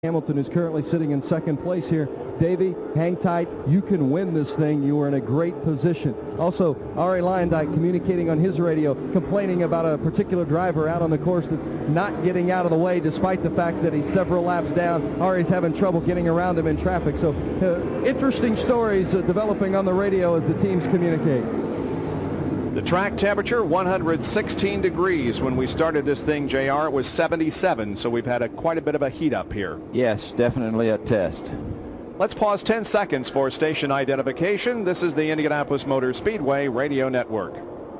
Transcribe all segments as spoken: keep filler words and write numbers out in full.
Hamilton, who's currently sitting in second place here. Davey, hang tight. You can win this thing. You are in a great position. Also, Arie Luyendyk communicating on his radio, complaining about a particular driver out on the course that's not getting out of the way, despite the fact that he's several laps down. Arie's having trouble getting around him in traffic. So uh, interesting stories uh, developing on the radio as the teams communicate. The track temperature, one hundred sixteen degrees. When we started this thing, J R, it was seventy-seven, so we've had a, quite a bit of a heat up here. Yes, definitely a test. Let's pause ten seconds for station identification. This is the Indianapolis Motor Speedway Radio Network.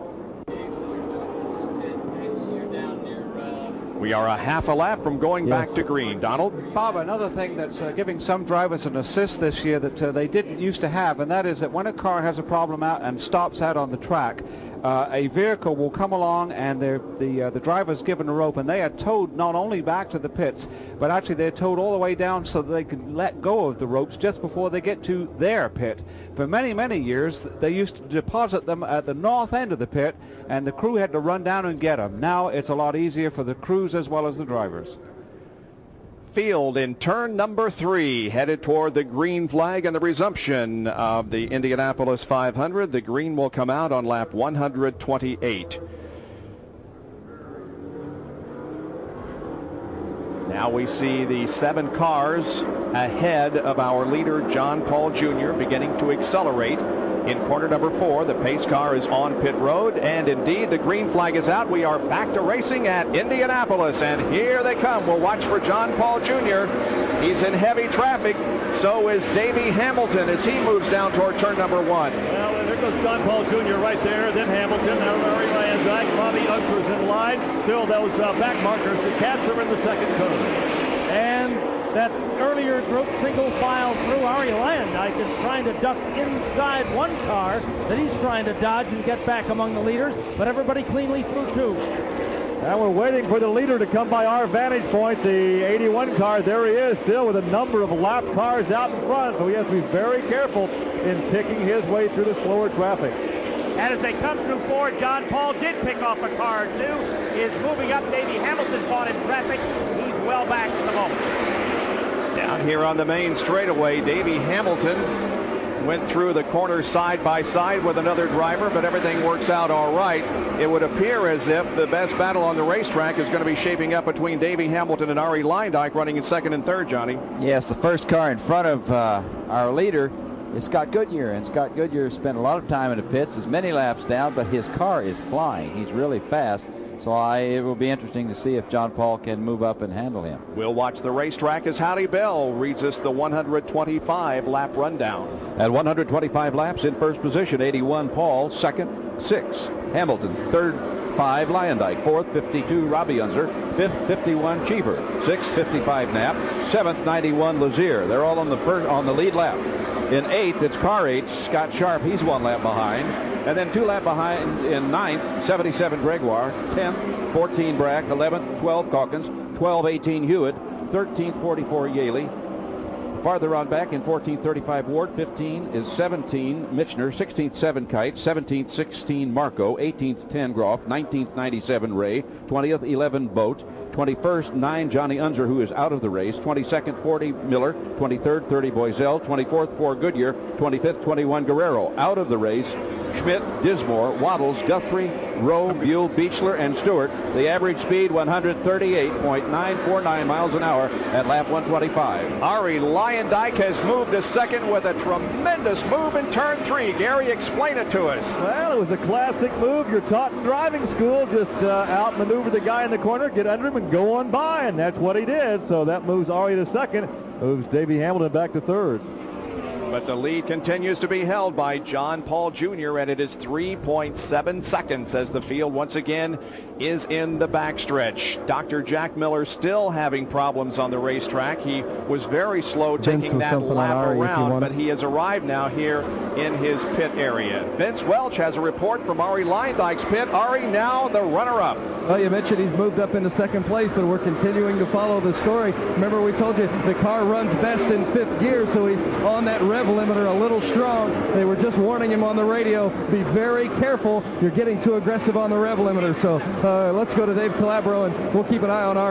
We are a half a lap from going yes. back to green. Donald? Bob, another thing that's uh, giving some drivers an assist this year that uh, they didn't used to have, and that is that when a car has a problem out and stops out on the track, uh, a vehicle will come along and the uh, the driver's given a rope, and they are towed not only back to the pits, but actually they're towed all the way down so that they can let go of the ropes just before they get to their pit. For many, many years, they used to deposit them at the north end of the pit, and the crew had to run down and get them. Now it's a lot easier for the crews as well as the drivers. Field in turn number three, headed toward the green flag and the resumption of the Indianapolis five hundred. The green will come out on lap one hundred twenty-eight. Now we see the seven cars ahead of our leader, John Paul Junior, beginning to accelerate. In corner number four, the pace car is on pit road, and indeed the green flag is out. We are back to racing at Indianapolis, and here they come. We'll watch for John Paul Junior He's in heavy traffic. So is Davey Hamilton as he moves down toward turn number one. Well, and there goes John Paul Junior right there, then Hamilton, now Arie Luyendyk, Bobby Unser's in line. Still those uh, back markers to catch them in the second turn. And that earlier group single file through Arie Luyendyk is trying to duck inside one car that he's trying to dodge and get back among the leaders, but everybody cleanly through two. And we're waiting for the leader to come by our vantage point, the eighty-one car. There he is, still with a number of lap cars out in front, so he has to be very careful in picking his way through the slower traffic. And as they come through four, John Paul did pick off a car or two, is moving up. Davey Hamilton caught in traffic. He's well back at the moment. Down here on the main straightaway, Davey Hamilton went through the corner side by side with another driver, but everything works out all right. It would appear as if the best battle on the racetrack is going to be shaping up between Davey Hamilton and Arie Luyendyk running in second and third, Johnny. Yes, the first car in front of uh, our leader is Scott Goodyear, and Scott Goodyear spent a lot of time in the pits, is many laps down, but his car is flying. He's really fast. So I, it will be interesting to see if John Paul can move up and handle him. We'll watch the racetrack as Howdy Bell reads us the one hundred twenty-five lap rundown. At one hundred twenty-five laps in first position, eighty-one Paul, second, six Hamilton, third, five Luyendyk, fourth, fifty-two Robbie Unser, fifth, fifty-one Cheever, sixth, fifty-five Knapp, seventh, ninety-one Lazier. They're all on the first, on the lead lap. In eighth, it's car eight, Scott Sharp. He's one lap behind. And then two lap behind in ninth, seventy-seven Gregoire, tenth, fourteen Brack, eleventh, twelve Calkins, twelve, eighteen Hewitt, thirteenth, forty-four Yaley. Farther on back in fourteenth, thirty-five Ward, fifteen is seventeen Michener, sixteenth, seven Kite, seventeenth, sixteen Marco, eighteenth, ten Groff, nineteenth, ninety-seven Ray, twentieth, eleven Boat, twenty-first, nine Johnny Unser, who is out of the race, twenty-second, forty Miller, twenty-third, thirty Boiselle, twenty-fourth, four Goodyear, twenty-fifth, twenty-one Guerrero. Out of the race, Schmidt, Dismore, Waddles, Guthrie, Rowe, Buell, Beechler, and Stewart. The average speed one hundred thirty-eight point nine four nine miles an hour at lap one twenty-five. Arie Luyendyk has moved to second with a tremendous move in turn three. Gary, explain it to us. Well, it was a classic move. You're taught in driving school. Just uh, outmaneuver the guy in the corner, get under him, and go on by, and that's what he did. So that moves Arie to second, moves Davey Hamilton back to third. But the lead continues to be held by John Paul Junior, and it is three point seven seconds as the field once again is in the backstretch. Doctor Jack Miller still having problems on the racetrack. He was very slow Vince taking that lap around, but he has arrived now here in his pit area. Vince Welch has a report from Arie Luyendyk's pit. Arie now the runner-up. Well, you mentioned he's moved up into second place, but we're continuing to follow the story. Remember, we told you the car runs best in fifth gear, so he's on that rev limiter a little strong. They were just warning him on the radio, be very careful. You're getting too aggressive on the rev limiter. So uh, let's go to Dave Calabro, and we'll keep an eye on Arie.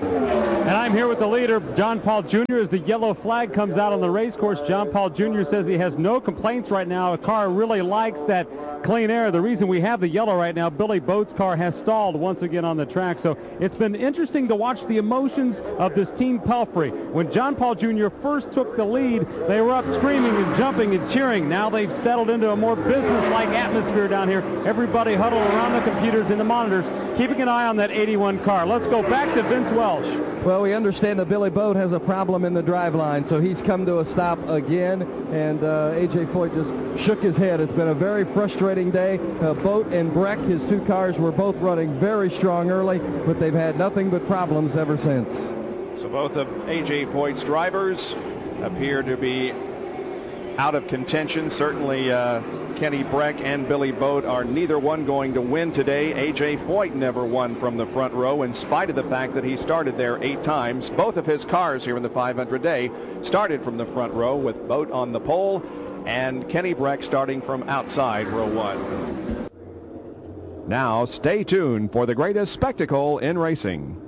And I'm here with the leader, John Paul Junior As the yellow flag comes out on the race course, John Paul Junior says he has no complaints right now. The car really likes that clean air. The reason we have the yellow right now, Billy Boat's car has stalled once again on the track. So it's been interesting to watch the emotions of this Team Pelfrey. When John Paul Junior first took the lead, they were up screaming and jumping and cheering. Now they've settled into a more business-like atmosphere down here. Everybody huddled around the computers and the monitors, keeping an eye on that eighty-one car. Let's go back to Vince Welch. Well, we understand that Billy Boat has a problem in the driveline, so he's come to a stop again, and uh, A J Foyt just shook his head. It's been a very frustrating day. Uh, Boat and Breck, his two cars, were both running very strong early, but they've had nothing but problems ever since. So both of A J Foyt's drivers appear to be out of contention. Certainly uh, Kenny Breck and Billy Boat are neither one going to win today. A J Foyt never won from the front row in spite of the fact that he started there eight times. Both of his cars here in the five hundred day started from the front row, with Boat on the pole and Kenny Breck starting from outside row one. Now stay tuned for the greatest spectacle in racing.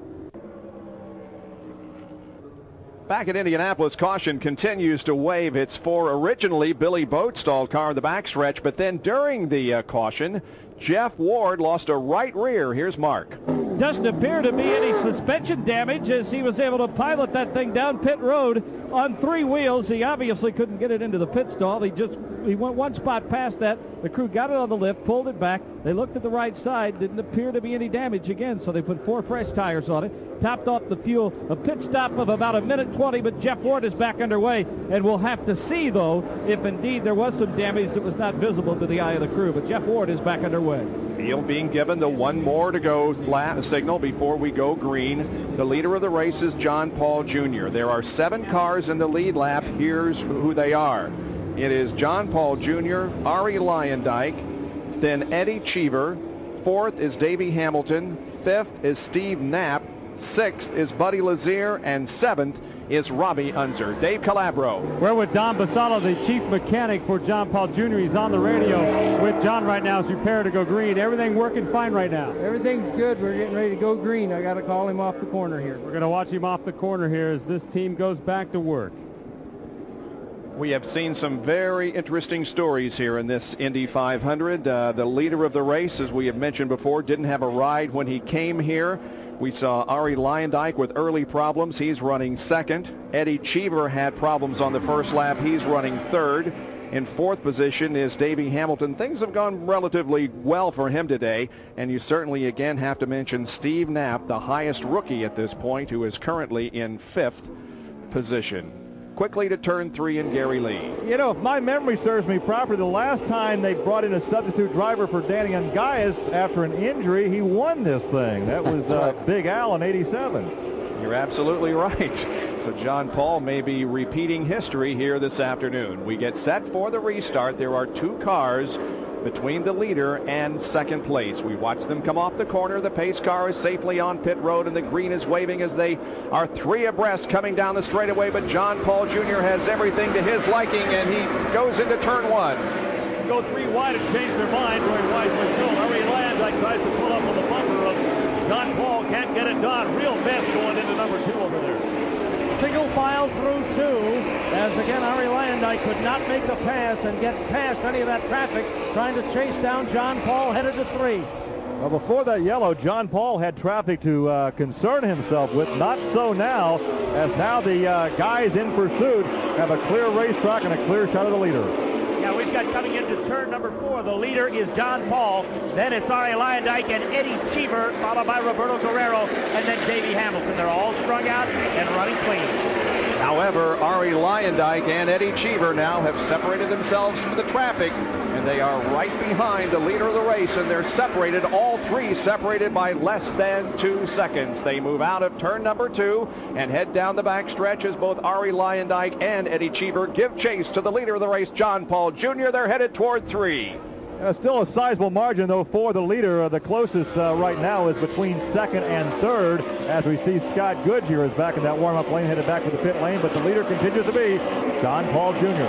Back at Indianapolis, caution continues to wave. It's for originally Billy Boat stalled car in the backstretch, but then during the uh, caution, Jeff Ward lost a right rear. Here's Mark. Doesn't appear to be any suspension damage as he was able to pilot that thing down pit road on three wheels. He obviously couldn't get it into the pit stall. He just he went one spot past that. The crew got it on the lift, pulled it back. They looked at the right side. Didn't appear to be any damage again, so they put four fresh tires on it, topped off the fuel. A pit stop of about a minute twenty, but Jeff Ward is back underway, and we'll have to see, though, if indeed there was some damage that was not visible to the eye of the crew. But Jeff Ward is back underway. Field being given the one more to go la- signal before we go green. The leader of the race is John Paul Junior There are seven cars in the lead lap. Here's who they are. It is John Paul Junior, Arie Luyendyk, then Eddie Cheever. Fourth is Davey Hamilton. Fifth is Steve Knapp. Sixth is Buddy Lazier. And seventh is Robbie Unser. Dave Calabro. We're with Don Basala, the chief mechanic for John Paul Junior He's on the radio with John right now as we prepare to go green. Everything working fine right now? Everything's good. We're getting ready to go green. I got to call him off the corner here. We're going to watch him off the corner here as this team goes back to work. We have seen some very interesting stories here in this Indy five hundred. Uh, the leader of the race, as we have mentioned before, didn't have a ride when he came here. We saw Arie Luyendyk with early problems. He's running second. Eddie Cheever had problems on the first lap. He's running third. In fourth position is Davey Hamilton. Things have gone relatively well for him today. And you certainly again have to mention Steve Knapp, the highest rookie at this point, who is currently in fifth position. Quickly to turn three and Gary Lee. You know, if my memory serves me properly, the last time they brought in a substitute driver for Danny Ungaias after an injury, he won this thing. That was uh, Big Al in eighty-seven. You're absolutely right. So John Paul may be repeating history here this afternoon. We get set for the restart. There are two cars between the leader and second place. We watch them come off the corner. The pace car is safely on pit road, and the green is waving as they are three abreast coming down the straightaway. But John Paul Junior has everything to his liking, and he goes into turn one. Go three wide and change their mind very wisely. So Arie Luyendyk tries to pull up on the bumper of John Paul. Can't get it done. Real mess going into number two over there. Single file through two, as again Arie Luyendyk could not make the pass and get past any of that traffic, trying to chase down John Paul, headed to three. Well, before that yellow, John Paul had traffic to uh, concern himself with. Not so now, as now the uh, guys in pursuit have a clear racetrack and a clear shot of the leader. Yeah, we've got coming into turn number four. The leader is John Paul. Then it's Arie Luyendyk and Eddie Cheever, followed by Roberto Guerrero, and then Davey Hamilton. They're all strung out and running clean. However, Arie Luyendyk and Eddie Cheever now have separated themselves from the traffic, and they are right behind the leader of the race, and they're separated, all three separated by less than two seconds. They move out of turn number two and head down the back stretch as both Arie Luyendyk and Eddie Cheever give chase to the leader of the race, John Paul Junior They're headed toward three. Uh, still a sizable margin, though, for the leader. Uh, the closest uh, right now is between second and third, as we see Scott Goodyear is back in that warm-up lane, headed back to the pit lane, but the leader continues to be John Paul Junior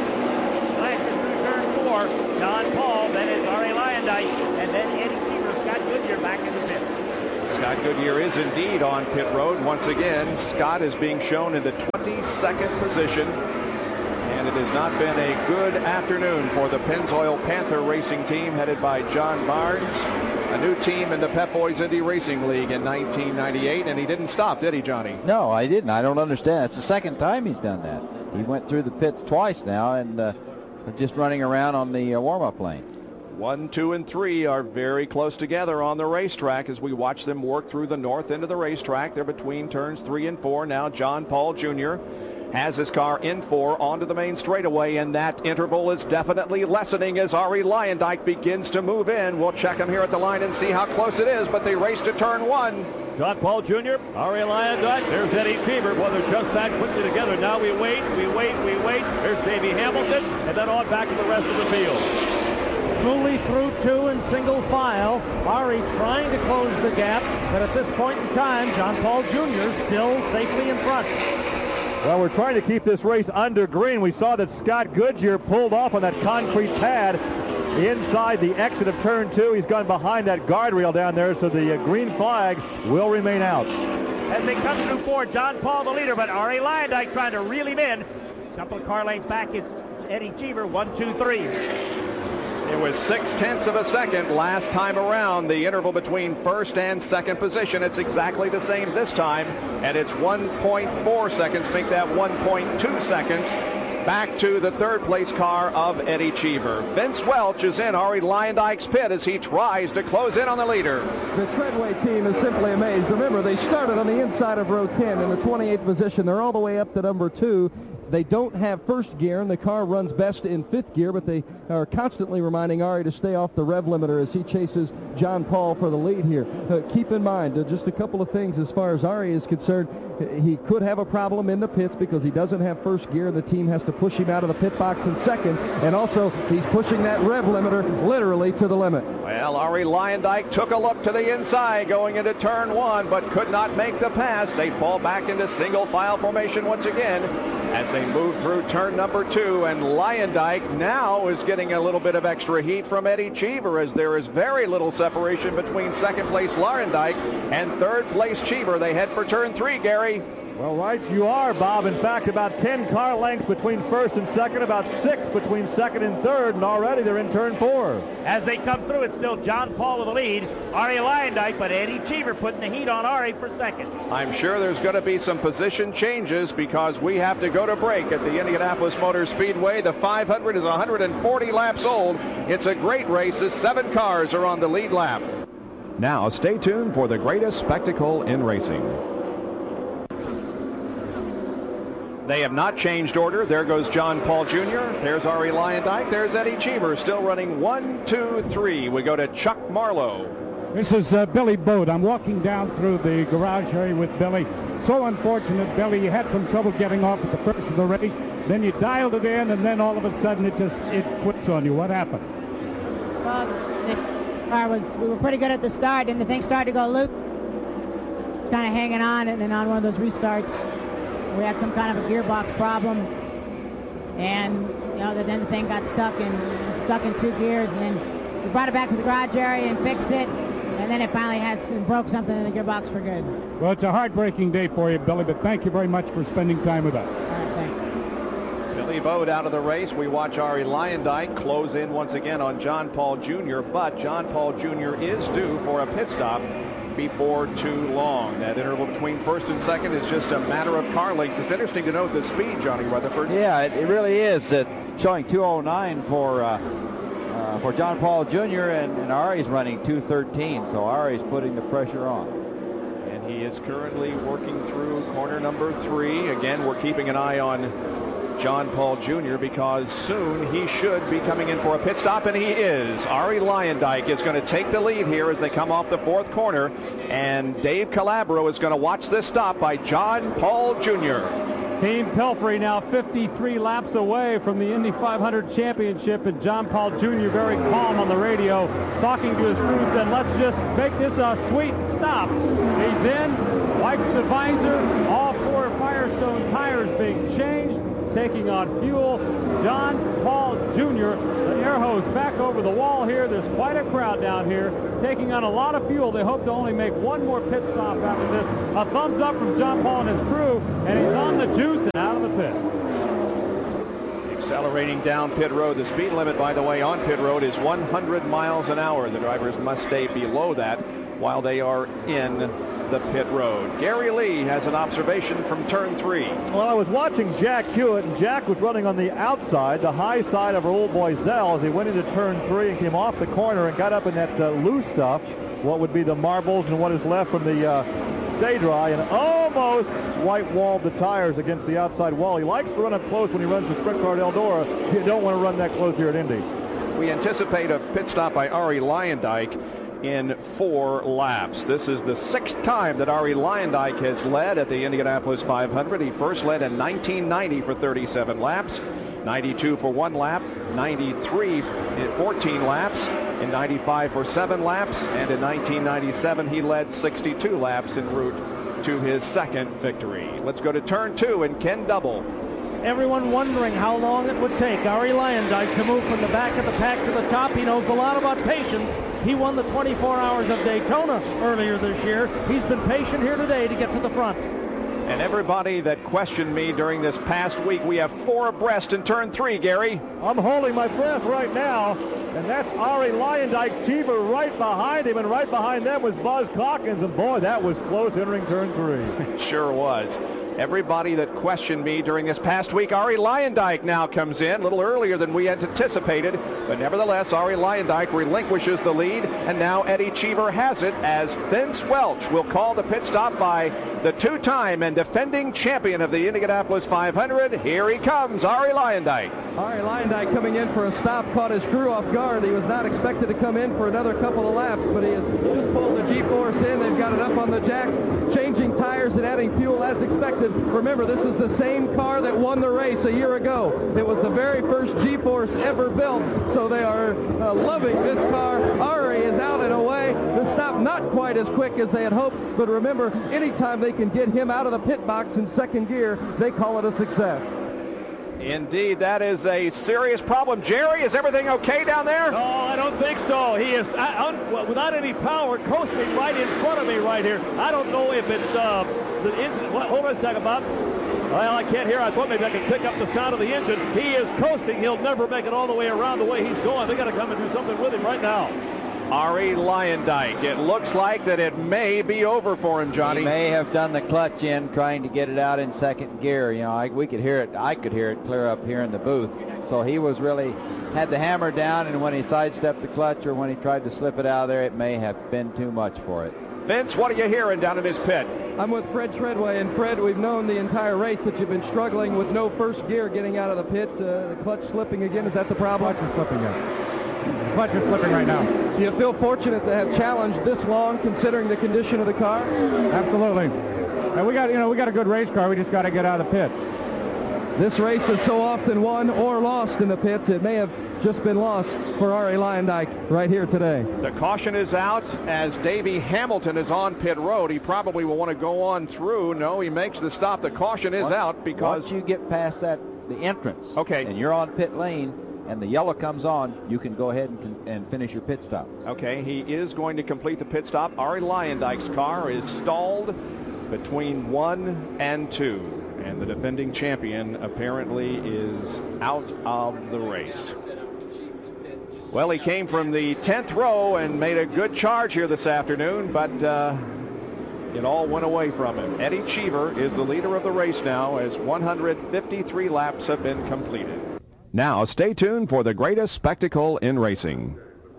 Last through turn four, John Paul, then it's Arie Luyendyk, and then Eddie Cheever, Scott Goodyear back in the pit. Scott Goodyear is indeed on pit road. Once again, Scott is being shown in the twenty-second position. And it has not been a good afternoon for the Pennzoil Panther Racing Team headed by John Barnes, a new team in the Pep Boys Indy Racing League in nineteen ninety-eight. And he didn't stop, did he, Johnny? No, I didn't. I don't understand. It's the second time he's done that. He went through the pits twice now and uh, just running around on the uh, warm-up lane. One, two, and three are very close together on the racetrack as we watch them work through the north end of the racetrack. They're between turns three and four. Now John Paul Junior has his car in four onto the main straightaway, and that interval is definitely lessening as Arie Luyendyk begins to move in. We'll check him here at the line and see how close it is, but they race to turn one. John Paul Junior, Arie Luyendyk, there's Eddie Cheever. Well, they're just back quickly together. Now we wait, we wait, we wait. There's Davey Hamilton, and then on back to the rest of the field. Smoothly through two in single file. Arie trying to close the gap, but at this point in time, John Paul Junior still safely in front. Well, we're trying to keep this race under green. We saw that Scott Goodyear pulled off on that concrete pad inside the exit of turn two. He's gone behind that guardrail down there, so the uh, green flag will remain out. As they come through four, John Paul the leader, but Arie Luyendyk trying to reel him in. A couple of car lengths back, it's Eddie Cheever, one, two, three. It was six-tenths of a second last time around, the interval between first and second position. It's exactly the same this time, and it's one point four seconds, make that one point two seconds. Back to the third place car of Eddie Cheever. Vince Welch is in Arie Luyendyk's pit as he tries to close in on the leader. The Treadway team is simply amazed. Remember, they started on the inside of row ten in the twenty-eighth position. They're all the way up to number two. They don't have first gear, and the car runs best in fifth gear, but they are constantly reminding Arie to stay off the rev limiter as he chases John Paul for the lead here. Uh, keep in mind, uh, just a couple of things as far as Arie is concerned. He could have a problem in the pits because he doesn't have first gear, and the team has to push him out of the pit box in second, and also he's pushing that rev limiter literally to the limit. Well, Arie Luyendyk took a look to the inside going into turn one, but could not make the pass. They fall back into single file formation once again as they move through turn number two, and Luyendyk now is getting a little bit of extra heat from Eddie Cheever as there is very little separation between second place Luyendyk and third place Cheever. They head for turn three, Gary. Well, right you are, Bob. In fact, about ten car lengths between first and second, about six between second and third, and already they're in turn four. As they come through, it's still John Paul with the lead, Arie Luyendyk, but Eddie Cheever putting the heat on Arie for second. I'm sure there's going to be some position changes because we have to go to break at the Indianapolis Motor Speedway. The five hundred is one hundred forty laps old. It's a great race as seven cars are on the lead lap. Now stay tuned for the greatest spectacle in racing. They have not changed order. There goes John Paul Junior There's Arie Luyendyk. There's Eddie Cheever still running one, two, three. We go to Chuck Marlowe. This is uh, Billy Bode. I'm walking down through the garage area with Billy. So unfortunate, Billy. You had some trouble getting off at the first of the race. Then you dialed it in, and then all of a sudden it just it quits on you. What happened? Well, the car was, we were pretty good at the start, and the thing started to go loop. Kind of hanging on, and then on one of those restarts, we had some kind of a gearbox problem, and you know, then the thing got stuck and stuck in two gears, and then we brought it back to the garage area and fixed it, and then it finally had broke something in the gearbox for good. Well, it's a heartbreaking day for you, Billy, but thank you very much for spending time with us. All right, thanks. Billy Bode out of the race. We watch Arie Luyendyk close in once again on John Paul Junior, but John Paul Junior is due for a pit stop before too long. That interval between first and second is just a matter of car lengths. It's interesting to note the speed, Johnny Rutherford. Yeah, it, it really is. It's showing two oh nine for uh, uh, for John Paul Junior and, and Arie's running two thirteen, so Arie's putting the pressure on. And he is currently working through corner number three. Again, we're keeping an eye on John Paul Junior because soon he should be coming in for a pit stop, and he is. Arie Luyendyk is going to take the lead here as they come off the fourth corner, and Dave Calabro is going to watch this stop by John Paul Junior Team Pelfrey now fifty-three laps away from the Indy five hundred championship, and John Paul Junior very calm on the radio, talking to his crew, said, let's just make this a sweet stop. He's in, wipes the visor, all four Firestone tires being changed. taking on fuel. John Paul Junior, the air hose back over the wall here. There's quite a crowd down here taking on a lot of fuel. They hope to only make one more pit stop after this. A thumbs up from John Paul and his crew, and he's on the juice and out of the pit. Accelerating down pit road. The speed limit, by the way, on pit road is one hundred miles an hour. The drivers must stay below that while they are in the pit road. Gary Lee has an observation from turn three. Well, I was watching Jack Hewitt, and Jack was running on the outside, the high side of our old boy Zell, as he went into turn three and came off the corner and got up in that uh, loose stuff, what would be the marbles and what is left from the uh, stay dry, and almost white-walled the tires against the outside wall. He likes to run up close when he runs the sprint car at Eldora. You don't want to run that close here at Indy. We anticipate a pit stop by Arie Luyendyk in four laps. This is the sixth time that Arie Luyendyk has led at the Indianapolis five hundred. He first led in nineteen ninety for thirty-seven laps, ninety-two for one lap, ninety-three in fourteen laps, in ninety-five for seven laps, and in nineteen ninety-seven he led sixty-two laps en route to his second victory. Let's go to turn two and Ken Double. Everyone wondering how long it would take Arie Luyendyk to move from the back of the pack to the top. He knows a lot about patience. He won the twenty-four hours of Daytona earlier this year. He's been patient here today to get to the front. And everybody that questioned me during this past week, we have four abreast in turn three, Gary. I'm holding my breath right now, and that's Arie Luyendyk. Cheever right behind him, and right behind them was Buzz Calkins, and boy, that was close entering turn three. Sure was. Everybody that questioned me during this past week, Arie Luyendyk now comes in a little earlier than we had anticipated, but nevertheless, Arie Luyendyk relinquishes the lead, and now Eddie Cheever has it as Vince Welch will call the pit stop by the two-time and defending champion of the Indianapolis five hundred. Here he comes, Arie Luyendyk. Arie Luyendyk coming in for a stop, caught his crew off guard. He was not expected to come in for another couple of laps, but he has just pulled the G-force in. They've got it up on the jacks, changing tires and adding fuel as expected. Remember, this is the same car that won the race a year ago. It was the very first G-force ever built, so they are uh, loving this car. Arie is out and away. The stop not quite as quick as they had hoped, but remember, anytime they can get him out of the pit box in second gear, they call it a success. Indeed, that is a serious problem. Jerry, is everything okay down there? No, I don't think so. He is uh, un without any power coasting right in front of me right here. I don't know if it's uh, the engine. Well, hold on a second, Bob. Well, I can't hear. I thought maybe I could pick up the sound of the engine. He is coasting. He'll never make it all the way around the way he's going. They got to come and do something with him right now. Arie Luyendyk. It looks like that it may be over for him, Johnny. He may have done the clutch in, trying to get it out in second gear. You know, I, we could hear it. I could hear it clear up here in the booth. So he was really had the hammer down, and when he sidestepped the clutch or when he tried to slip it out of there, it may have been too much for it. Vince, what are you hearing down in his pit? I'm with Fred Treadway, and Fred, we've known the entire race that you've been struggling with no first gear getting out of the pits. Uh, the clutch slipping again, is that the problem? Clutch is slipping, yes. Clutch is slipping right now. Do you feel fortunate to have challenged this long, considering the condition of the car? Absolutely. And we got, you know, we got a good race car. We just got to get out of the pit. This race is so often won or lost in the pits. It may have just been lost for Arie Luyendyk right here today. The caution is out as Davey Hamilton is on pit road. He probably will want to go on through. No, he makes the stop. The caution is once, out because once you get past that, the entrance, okay, and you're on pit lane, and the yellow comes on, you can go ahead and, and finish your pit stop. Okay, he is going to complete the pit stop. Arie Luyendyk's car is stalled between one and two, and the defending champion apparently is out of the race. Well, he came from the tenth row and made a good charge here this afternoon, but uh, it all went away from him. Eddie Cheever is the leader of the race now as one hundred fifty-three laps have been completed. Now, stay tuned for the greatest spectacle in racing.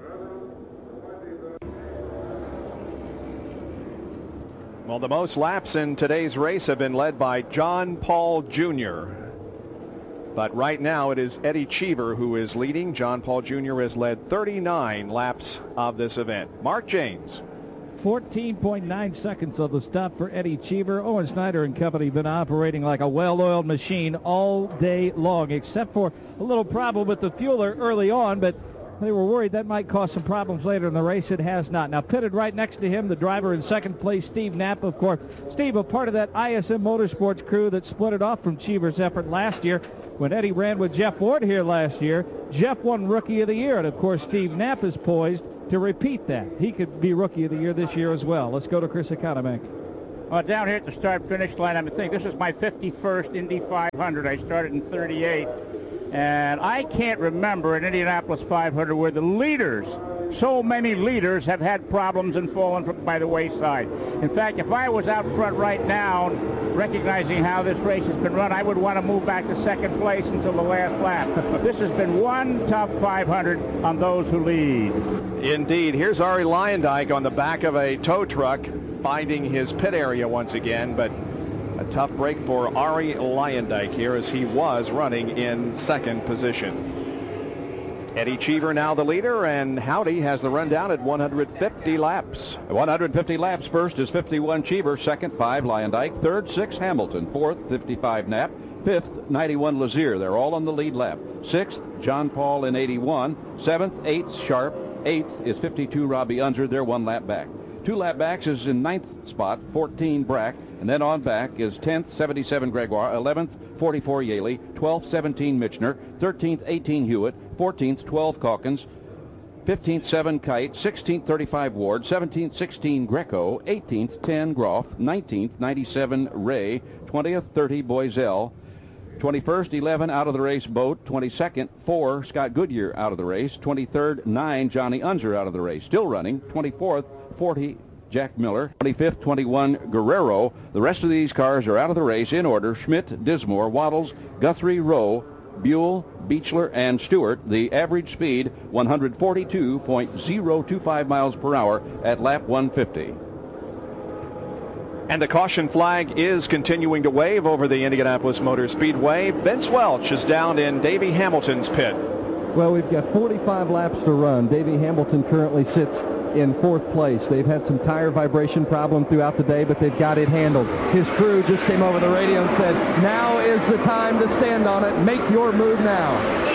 Well, the most laps in today's race have been led by John Paul Junior But right now it is Eddie Cheever who is leading. John Paul Junior has led thirty-nine laps of this event. Mark James. fourteen point nine seconds of the stop for Eddie Cheever. Owen Snyder and company been operating like a well-oiled machine all day long, except for a little problem with the fueler early on, but They were worried that might cause some problems later in the race. It has not. Now pitted right next to him, the driver in second place, Steve Knapp, of course. Steve, a part of that I S M Motorsports crew that split it off from Cheever's effort last year. When Eddie ran with Jeff Ward here last year, Jeff won Rookie of the Year. And, of course, Steve Knapp is poised to repeat that. He could be Rookie of the Year this year as well. Let's go to Chris Economac. Uh, down here at the start-finish line, I'm thinking this is my fifty-first Indy five hundred. I started in thirty-eight. And I can't remember an Indianapolis five hundred where the leaders, so many leaders, have had problems and fallen from, by the wayside. In fact, if I was out front right now, recognizing how this race has been run, I would want to move back to second place until the last lap. This has been one tough five hundred on those who lead. Indeed. Here's Arie Luyendyk on the back of a tow truck, finding his pit area once again, but a tough break for Arie Luyendyk here as he was running in second position. Eddie Cheever now the leader, and Howdy has the rundown at one hundred fifty laps. one hundred fifty laps. First is fifty-one Cheever, second five Luyendyk, third six Hamilton, fourth fifty-five Knapp, fifth ninety-one Lazier. They're all on the lead lap. Sixth John Paul in eighty-one, seventh eighth Sharp, eighth is fifty-two Robbie Unser. They're one lap back. Two lap backs is in ninth spot, fourteen Brack, and then on back is tenth, seventy-seven Gregoire, eleventh, forty-four Yaley, twelfth, seventeen Michener, thirteenth, eighteen Hewitt, fourteenth, twelve Calkins, fifteenth, seven Kite, sixteenth, thirty-five Ward, seventeenth, sixteen Greco, eighteenth, ten Groff, nineteenth, ninety-seven Ray, twentieth, thirty Boiselle, twenty-first, eleven out of the race Boat, twenty-second, four Scott Goodyear out of the race, twenty-third, nine Johnny Unser out of the race, still running, twenty-fourth, forty Jack Miller, twenty-fifth, twenty-one Guerrero. The rest of these cars are out of the race in order: Schmidt, Dismore, Waddles, Guthrie, Rowe, Buell, Beechler, and Stewart. The average speed one hundred forty-two point oh two five miles per hour at lap one fifty. And the caution flag is continuing to wave over the Indianapolis Motor Speedway. Vince Welch is down in Davey Hamilton's pit. Well, we've got forty-five laps to run. Davey Hamilton currently sits in fourth place. They've had some tire vibration problem throughout the day, but they've got it handled. His crew just came over the radio and said, now is the time to stand on it. Make your move now.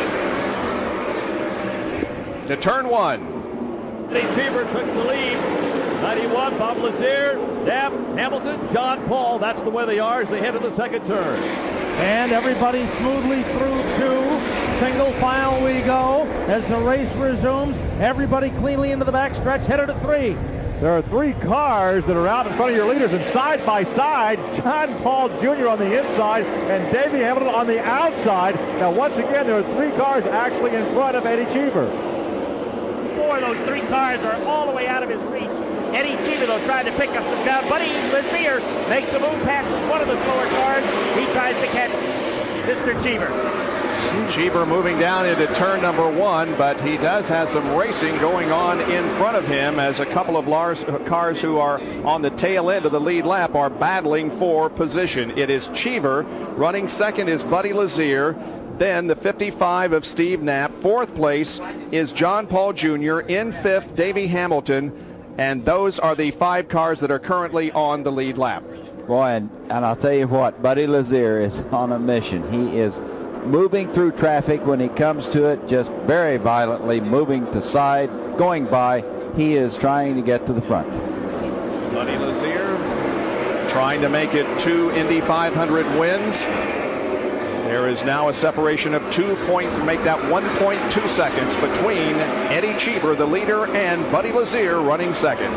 To turn one. Eddie Cheever took the lead. ninety-one, Bob Lazier, Knapp, Hamilton, John Paul. That's the way they are as they head to the second turn. And everybody smoothly through two. Single file we go as the race resumes. Everybody cleanly into the backstretch, headed to three. There are three cars that are out in front of your leaders, and side by side, John Paul Junior on the inside and Davey Hamilton on the outside. Now, once again, there are three cars actually in front of Eddie Cheever. Four of those three cars are all the way out of his reach. Eddie Cheever, though, trying to pick up some ground. Buddy Lazier makes a move past one of the slower cars. He tries to catch Mister Cheever. Cheever moving down into turn number one, but he does have some racing going on in front of him as a couple of Lars cars who are on the tail end of the lead lap are battling for position. It is Cheever. Running second is Buddy Lazier. Then the fifty-five of Steve Knapp. Fourth place is John Paul Junior In fifth, Davey Hamilton. And those are the five cars that are currently on the lead lap. Boy, and, and I'll tell you what, Buddy Lazier is on a mission. He is moving through traffic when he comes to it, just very violently moving to side, going by. He is trying to get to the front. Buddy Lazier trying to make it two Indy five hundred wins. There is now a separation of two points to make that one point two seconds between Eddie Cheever, the leader, and Buddy Lazier running second.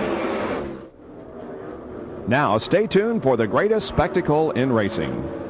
Now stay tuned for the greatest spectacle in racing.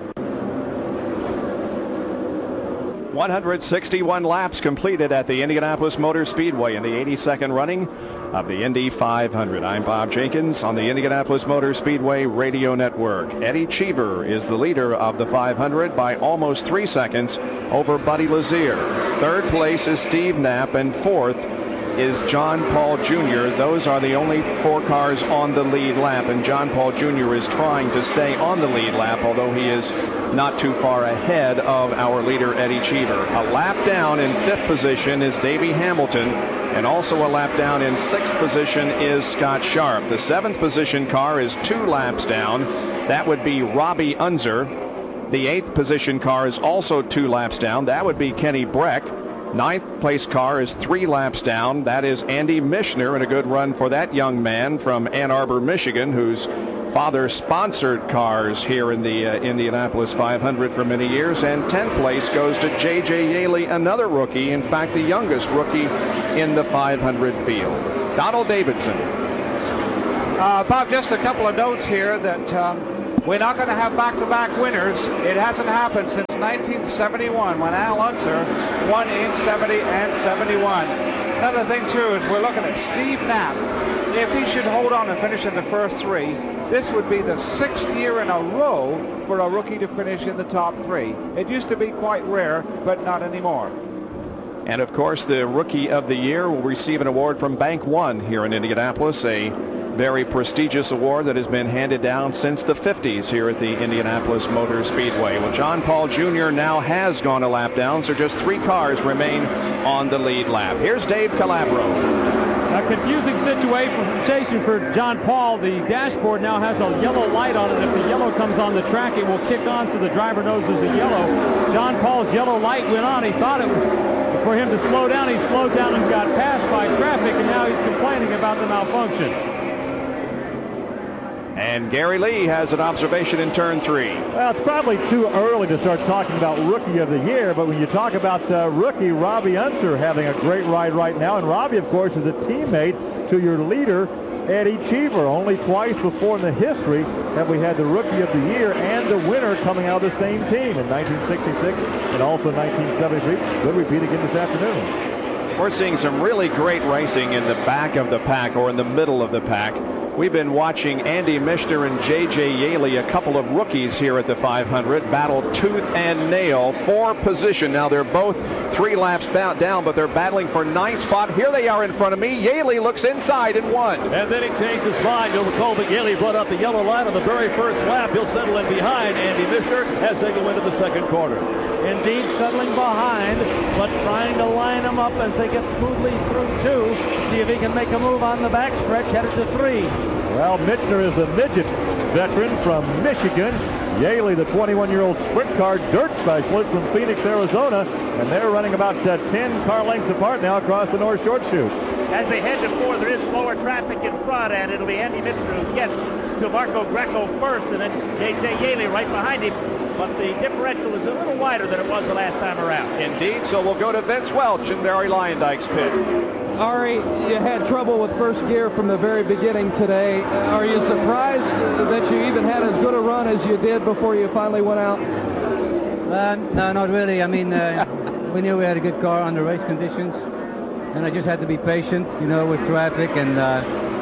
one hundred sixty-one laps completed at the Indianapolis Motor Speedway in the eighty-second running of the Indy five hundred. I'm Bob Jenkins on the Indianapolis Motor Speedway Radio Network. Eddie Cheever is the leader of the five hundred by almost three seconds over Buddy Lazier. Third place is Steve Knapp, and fourth is John Paul Junior Those are the only four cars on the lead lap, and John Paul Junior is trying to stay on the lead lap, although he is not too far ahead of our leader, Eddie Cheever. A lap down in fifth position is Davey Hamilton, and also a lap down in sixth position is Scott Sharp. The seventh position car is two laps down. That would be Robbie Unser. The eighth position car is also two laps down. That would be Kenny Breck. Ninth place car is three laps down. That is Andy Mishner, and a good run for that young man from Ann Arbor, Michigan, whose father sponsored cars here in the uh, Indianapolis five hundred for many years. And tenth place goes to J J Yaley, another rookie, in fact the youngest rookie in the five hundred field. Donald Davidson. Uh, Bob, just a couple of notes here that um, we're not going to have back-to-back winners. It hasn't happened since nineteen seventy-one when Al Unser won in seventy and seventy-one. Another thing, too, is we're looking at Steve Knapp. If he should hold on and finish in the first three, this would be the sixth year in a row for a rookie to finish in the top three. It used to be quite rare, but not anymore. And, of course, the Rookie of the Year will receive an award from Bank One here in Indianapolis, a very prestigious award that has been handed down since the fifties here at the Indianapolis Motor Speedway. Well, John Paul Junior now has gone a lap down, so just three cars remain on the lead lap. Here's Dave Calabro. A confusing situation for John Paul. The dashboard now has a yellow light on it. If the yellow comes on the track, it will kick on so the driver knows there's a yellow. John Paul's yellow light went on. He thought it was for him to slow down. He slowed down and got passed by traffic, and now he's complaining about the malfunction. And Gary Lee has an observation in turn three. Well, it's probably too early to start talking about Rookie of the Year, but when you talk about uh, rookie Robbie Unser having a great ride right now, and Robbie, of course, is a teammate to your leader, Eddie Cheever. Only twice before in the history have we had the Rookie of the Year and the winner coming out of the same team in nineteen sixty-six and also nineteen seventy-three. Good repeat again this afternoon. We're seeing some really great racing in the back of the pack or in the middle of the pack. We've been watching Andy Mishner and J J Yaley, a couple of rookies here at the five hundred, battle tooth and nail for position. Now they're both three laps down, but they're battling for ninth spot. Here they are in front of me. Yaley looks inside and won. And then he changed his mind. You'll recall that Yaley brought up the yellow line on the very first lap. He'll settle in behind Andy Mishner as they go into the second quarter. Indeed, settling behind, but trying to line them up as they get smoothly through two. See if he can make a move on the backstretch, headed to three. Well, Michener is the midget veteran from Michigan. Yaley, the twenty-one-year-old sprint car dirt specialist from Phoenix, Arizona. And they're running about uh, ten car lengths apart now across the North Short Chute. As they head to four, there is slower traffic in front, and it'll be Andy Michener who gets to Marco Greco first, and then J J Yaley right behind him. But the differential is a little wider than it was the last time around. Indeed, so we'll go to Vince Welch in Barry Lyondike's pit. Ari, you had trouble with first gear from the very beginning today. Are you surprised that you even had as good a run as you did before you finally went out? Uh, no, not really. I mean, uh, we knew we had a good car under race conditions, and I just had to be patient, you know, with traffic. And uh,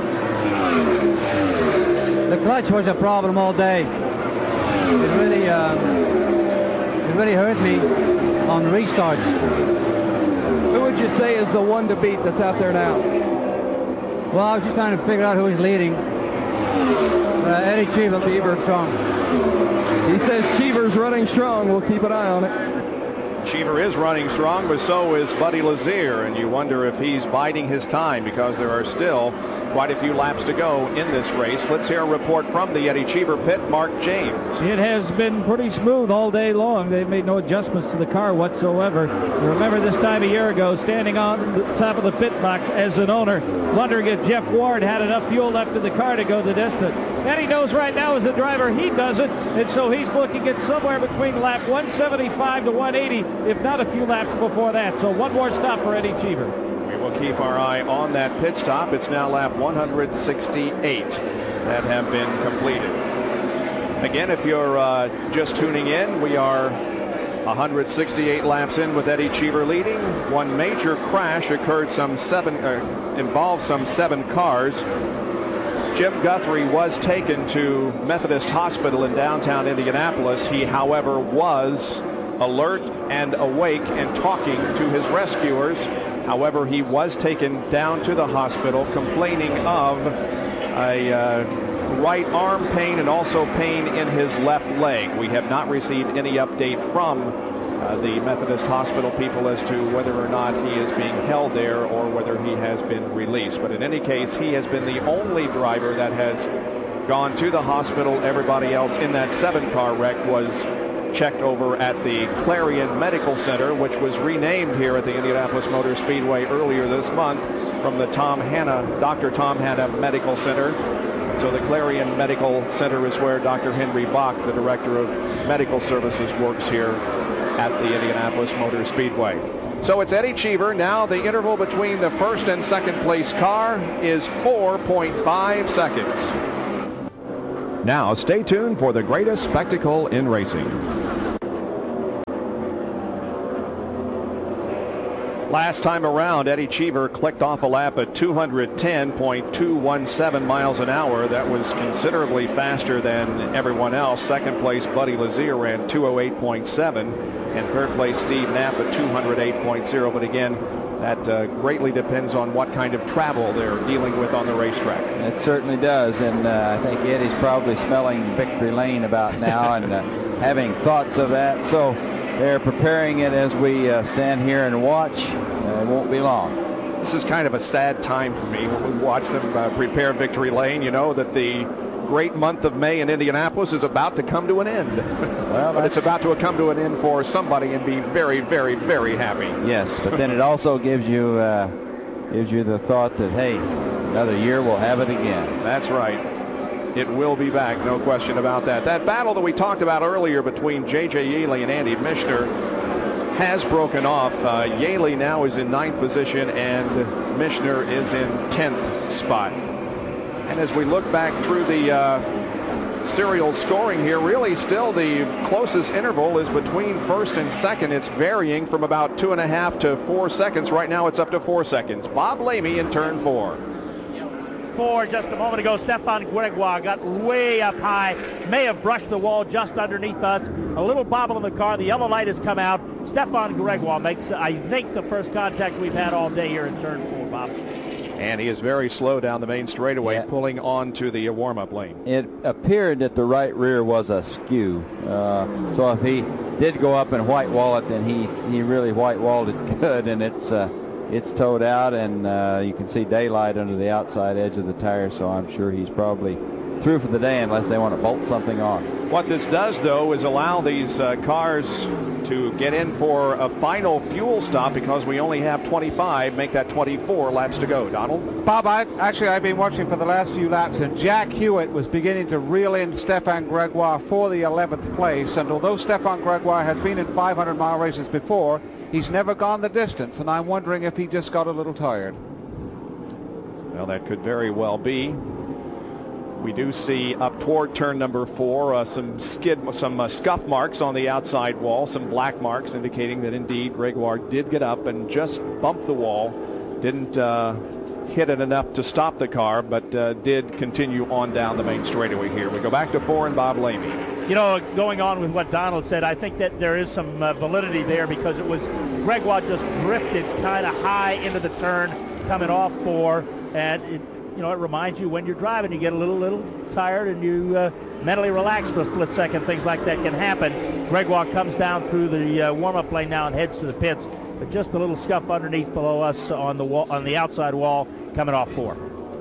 the clutch was a problem all day. It really, um, it really hurt me on restarts. Who would you say is the one to beat that's out there now? Well, I was just trying to figure out who's leading. Uh, Eddie Cheever, Cheever strong. He says Cheever's running strong. We'll keep an eye on it. Cheever is running strong, but so is Buddy Lazier, and you wonder if he's biding his time because there are still quite a few laps to go in this race. Let's hear a report from the Eddie Cheever pit, Mark James. It has been pretty smooth all day long. They've made no adjustments to the car whatsoever. Remember this time a year ago, standing on the top of the pit box as an owner, wondering if Jeff Ward had enough fuel left in the car to go the distance. And he knows right now as a driver he doesn't, and so he's looking at somewhere between lap one seventy-five to one eighty, if not a few laps before that. So one more stop for Eddie Cheever. We'll keep our eye on that pit stop. It's now lap one sixty-eight that have been completed. Again, if you're uh, just tuning in, we are one hundred sixty-eight laps in with Eddie Cheever leading. One major crash occurred some seven, uh, involved some seven cars. Jim Guthrie was taken to Methodist Hospital in downtown Indianapolis. He, however, was alert and awake and talking to his rescuers. However, he was taken down to the hospital complaining of a uh, right arm pain and also pain in his left leg. We have not received any update from uh, the Methodist Hospital people as to whether or not he is being held there or whether he has been released. But in any case, he has been the only driver that has gone to the hospital. Everybody else in that seven-car wreck was checked over at the Clarion Medical Center, which was renamed here at the Indianapolis Motor Speedway earlier this month from the Tom Hanna, Doctor Tom Hanna Medical Center. So the Clarion Medical Center is where Doctor Henry Bach, the Director of Medical Services, works here at the Indianapolis Motor Speedway. So it's Eddie Cheever. Now the interval between the first and second place car is four point five seconds. Now stay tuned for the greatest spectacle in racing. Last time around, Eddie Cheever clicked off a lap at two hundred ten point two one seven miles an hour. That was considerably faster than everyone else. Second place, Buddy Lazier, ran two oh eight point seven. And third place, Steve Knapp at two hundred eight point oh. But again, that uh, greatly depends on what kind of travel they're dealing with on the racetrack. It certainly does. And uh, I think Eddie's probably smelling victory lane about now and uh, having thoughts of that. So they're preparing it as we uh, stand here and watch. Uh, it won't be long. This is kind of a sad time for me when we watch them uh, prepare victory lane. You know that the great month of May in Indianapolis is about to come to an end. Well, but it's about to come to an end for somebody and be very, very, very happy. Yes, but then it also gives you uh, gives you the thought that, hey, another year we'll have it again. That's right. It will be back, no question about that. That battle that we talked about earlier between J J Yeley and Andy Mishner has broken off. Uh, Yeley now is in ninth position and Mishner is in tenth spot. And as we look back through the uh, serial scoring here, really still the closest interval is between first and second. It's varying from about two and a half to four seconds. Right now it's up to four seconds. Bob Lamy in turn four. Four just a moment ago. Stefan Gregoire got way up high. May have brushed the wall just underneath us. A little bobble in the car. The yellow light has come out. Stefan Gregoire makes, I think, the first contact we've had all day here in turn four, Bob. And he is very slow down the main straightaway, yeah. Pulling on to the warm-up lane. It appeared that the right rear was askew. Uh, so if he did go up and white wall it, then he, he really white walled it good, and it's uh, it's towed out, and uh, you can see daylight under the outside edge of the tire, so I'm sure he's probably through for the day unless they want to bolt something on. What this does, though, is allow these uh, cars to get in for a final fuel stop because we only have twenty-five, make that twenty-four laps to go. Donald? Bob, I, actually, I've been watching for the last few laps, and Jack Hewitt was beginning to reel in Stefan Gregoire for the eleventh place, and although Stefan Gregoire has been in five hundred mile races before, he's never gone the distance, and I'm wondering if he just got a little tired. Well, that could very well be. We do see up toward turn number four uh, some skid, some uh, scuff marks on the outside wall, some black marks indicating that indeed Gregoire did get up and just bump the wall. Didn't uh, hit it enough to stop the car, but uh, did continue on down the main straightaway here. We go back to four and Bob Lamy. You know, going on with what Donald said, I think that there is some uh, validity there because it was Gregoire just drifted kind of high into the turn coming off four, and it, you know, it reminds you when you're driving, you get a little, little tired and you uh, mentally relax for a split second. Things like that can happen. Gregoire comes down through the uh, warm-up lane now and heads to the pits, but just a little scuff underneath below us on the wall, on the outside wall, coming off four.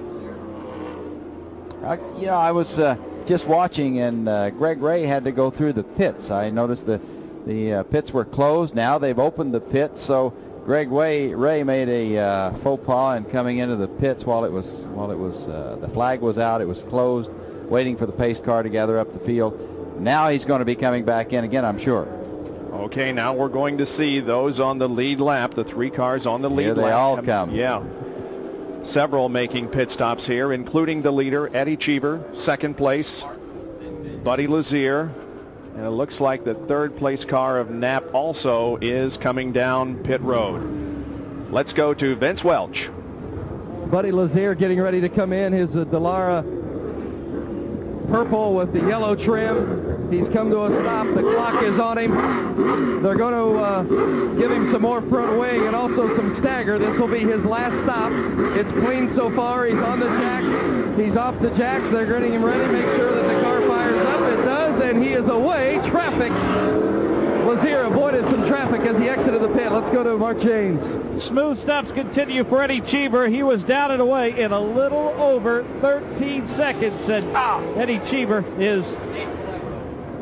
I, you know, I was uh, just watching, and uh, Greg Ray had to go through the pits. I noticed the the uh, pits were closed. Now they've opened the pits, so Greg Ray, Ray made a uh, faux pas in coming into the pits while it was while it was uh, the flag was out. It was closed, waiting for the pace car to gather up the field. Now he's going to be coming back in again, I'm sure. Okay, now we're going to see those on the lead lap. The three cars on the lead here lap. They all come. Yeah. Several making pit stops here, including the leader, Eddie Cheever, second place, Buddy Lazier. And it looks like the third place car of Knapp also is coming down pit road. Let's go to Vince Welch. Buddy Lazier getting ready to come in. His uh, Dallara purple with the yellow trim. He's come to a stop. The clock is on him. They're going to uh, give him some more front wing and also some stagger. This will be his last stop. It's clean so far. He's on the jacks. He's off the jacks. They're getting him ready. Make sure that the car fires up. It does, and he is away. Traffic. Lazier avoided some traffic as he exited the pit. Let's go to Mark Janes. Smooth stops continue for Eddie Cheever. He was down and away in a little over thirteen seconds, and Eddie Cheever is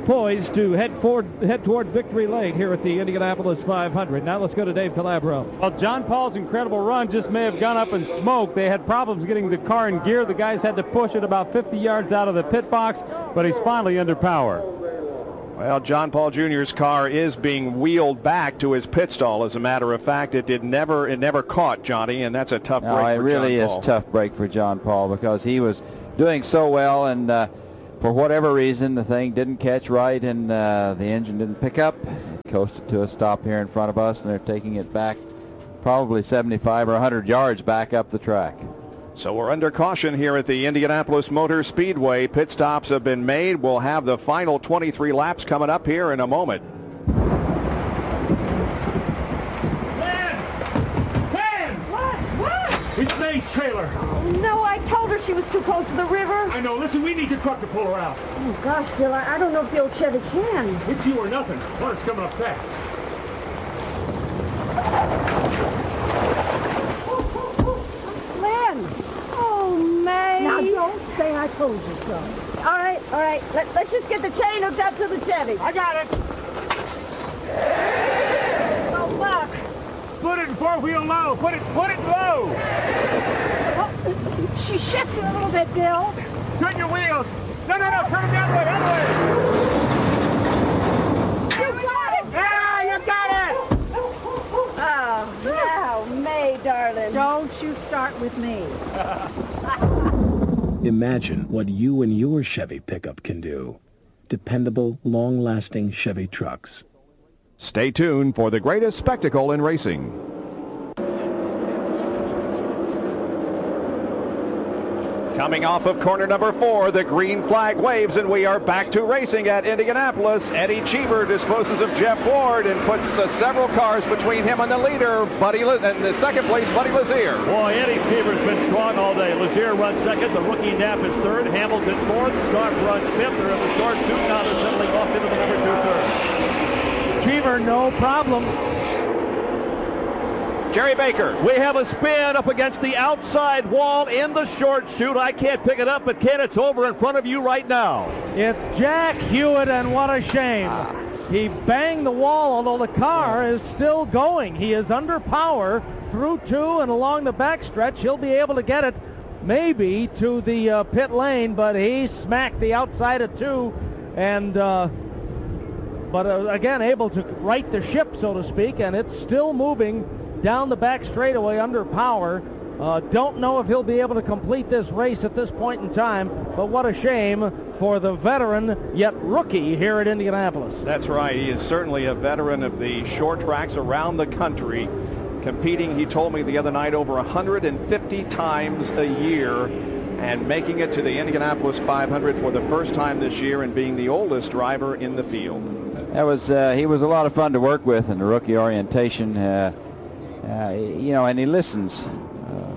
poised to head forward, head toward victory lane here at the Indianapolis five hundred. Now let's go to Dave Calabro. Well, John Paul's incredible run just may have gone up in smoke. They had problems getting the car in gear. The guys had to push it about fifty yards out of the pit box, but he's finally under power. Well, John Paul Junior's car is being wheeled back to his pit stall. As a matter of fact, it did never, it never caught Johnny, and that's a tough no, break it for really John is Paul. tough break for John Paul because he was doing so well, and uh, for whatever reason, the thing didn't catch right, and uh, the engine didn't pick up. It coasted to a stop here in front of us, and they're taking it back probably seventy-five or one hundred yards back up the track. So we're under caution here at the Indianapolis Motor Speedway. Pit stops have been made. We'll have the final twenty-three laps coming up here in a moment. It's May's trailer. Oh, no, I told her she was too close to the river. I know. Listen, we need your truck to pull her out. Oh, gosh, Bill, I, I don't know if the old Chevy can. It's you or nothing. Water's coming up fast. Lynn! Oh, May! Now, don't say I told you so. All right, all right. Let, let's just get the chain hooked up to the Chevy. I got it. Oh, Buck. Put it in four-wheel low. Put it, put it low. Oh, she shifted a little bit, Bill. Turn your wheels. No, no, no. Turn them the other way, other way. You got it. Yeah, you got it. Oh, now, May, darling. Don't you start with me. Imagine what you and your Chevy pickup can do. Dependable, long-lasting Chevy trucks. Stay tuned for the greatest spectacle in racing. Coming off of corner number four, the green flag waves, and we are back to racing at Indianapolis. Eddie Cheever disposes of Jeff Ward and puts uh, several cars between him and the leader, Buddy Le- and the second place, Buddy Lazier. Boy, Eddie Cheever's been strong all day. Lazier runs second. The rookie Knapp is third. Hamilton fourth. Stark runs fifth. They're in the short two. Now they're settling off into the number two third. Cheever, no problem. Jerry Baker. We have a spin up against the outside wall in the short chute. I can't pick it up, but Ken, it's over in front of you right now. It's Jack Hewitt, and what a shame. Ah. He banged the wall, although the car is still going. He is under power through two and along the backstretch. He'll be able to get it maybe to the uh, pit lane, but he smacked the outside of two, and uh, but uh, again able to right the ship, so to speak, and it's still moving down the back straightaway under power. Uh, don't know if he'll be able to complete this race at this point in time, but what a shame for the veteran yet rookie here at Indianapolis. That's right. He is certainly a veteran of the short tracks around the country, competing, he told me the other night, over one hundred fifty times a year, and making it to the Indianapolis five hundred for the first time this year and being the oldest driver in the field. That was uh, he was a lot of fun to work with in the rookie orientation. Uh, Uh, you know, and he listens. Uh,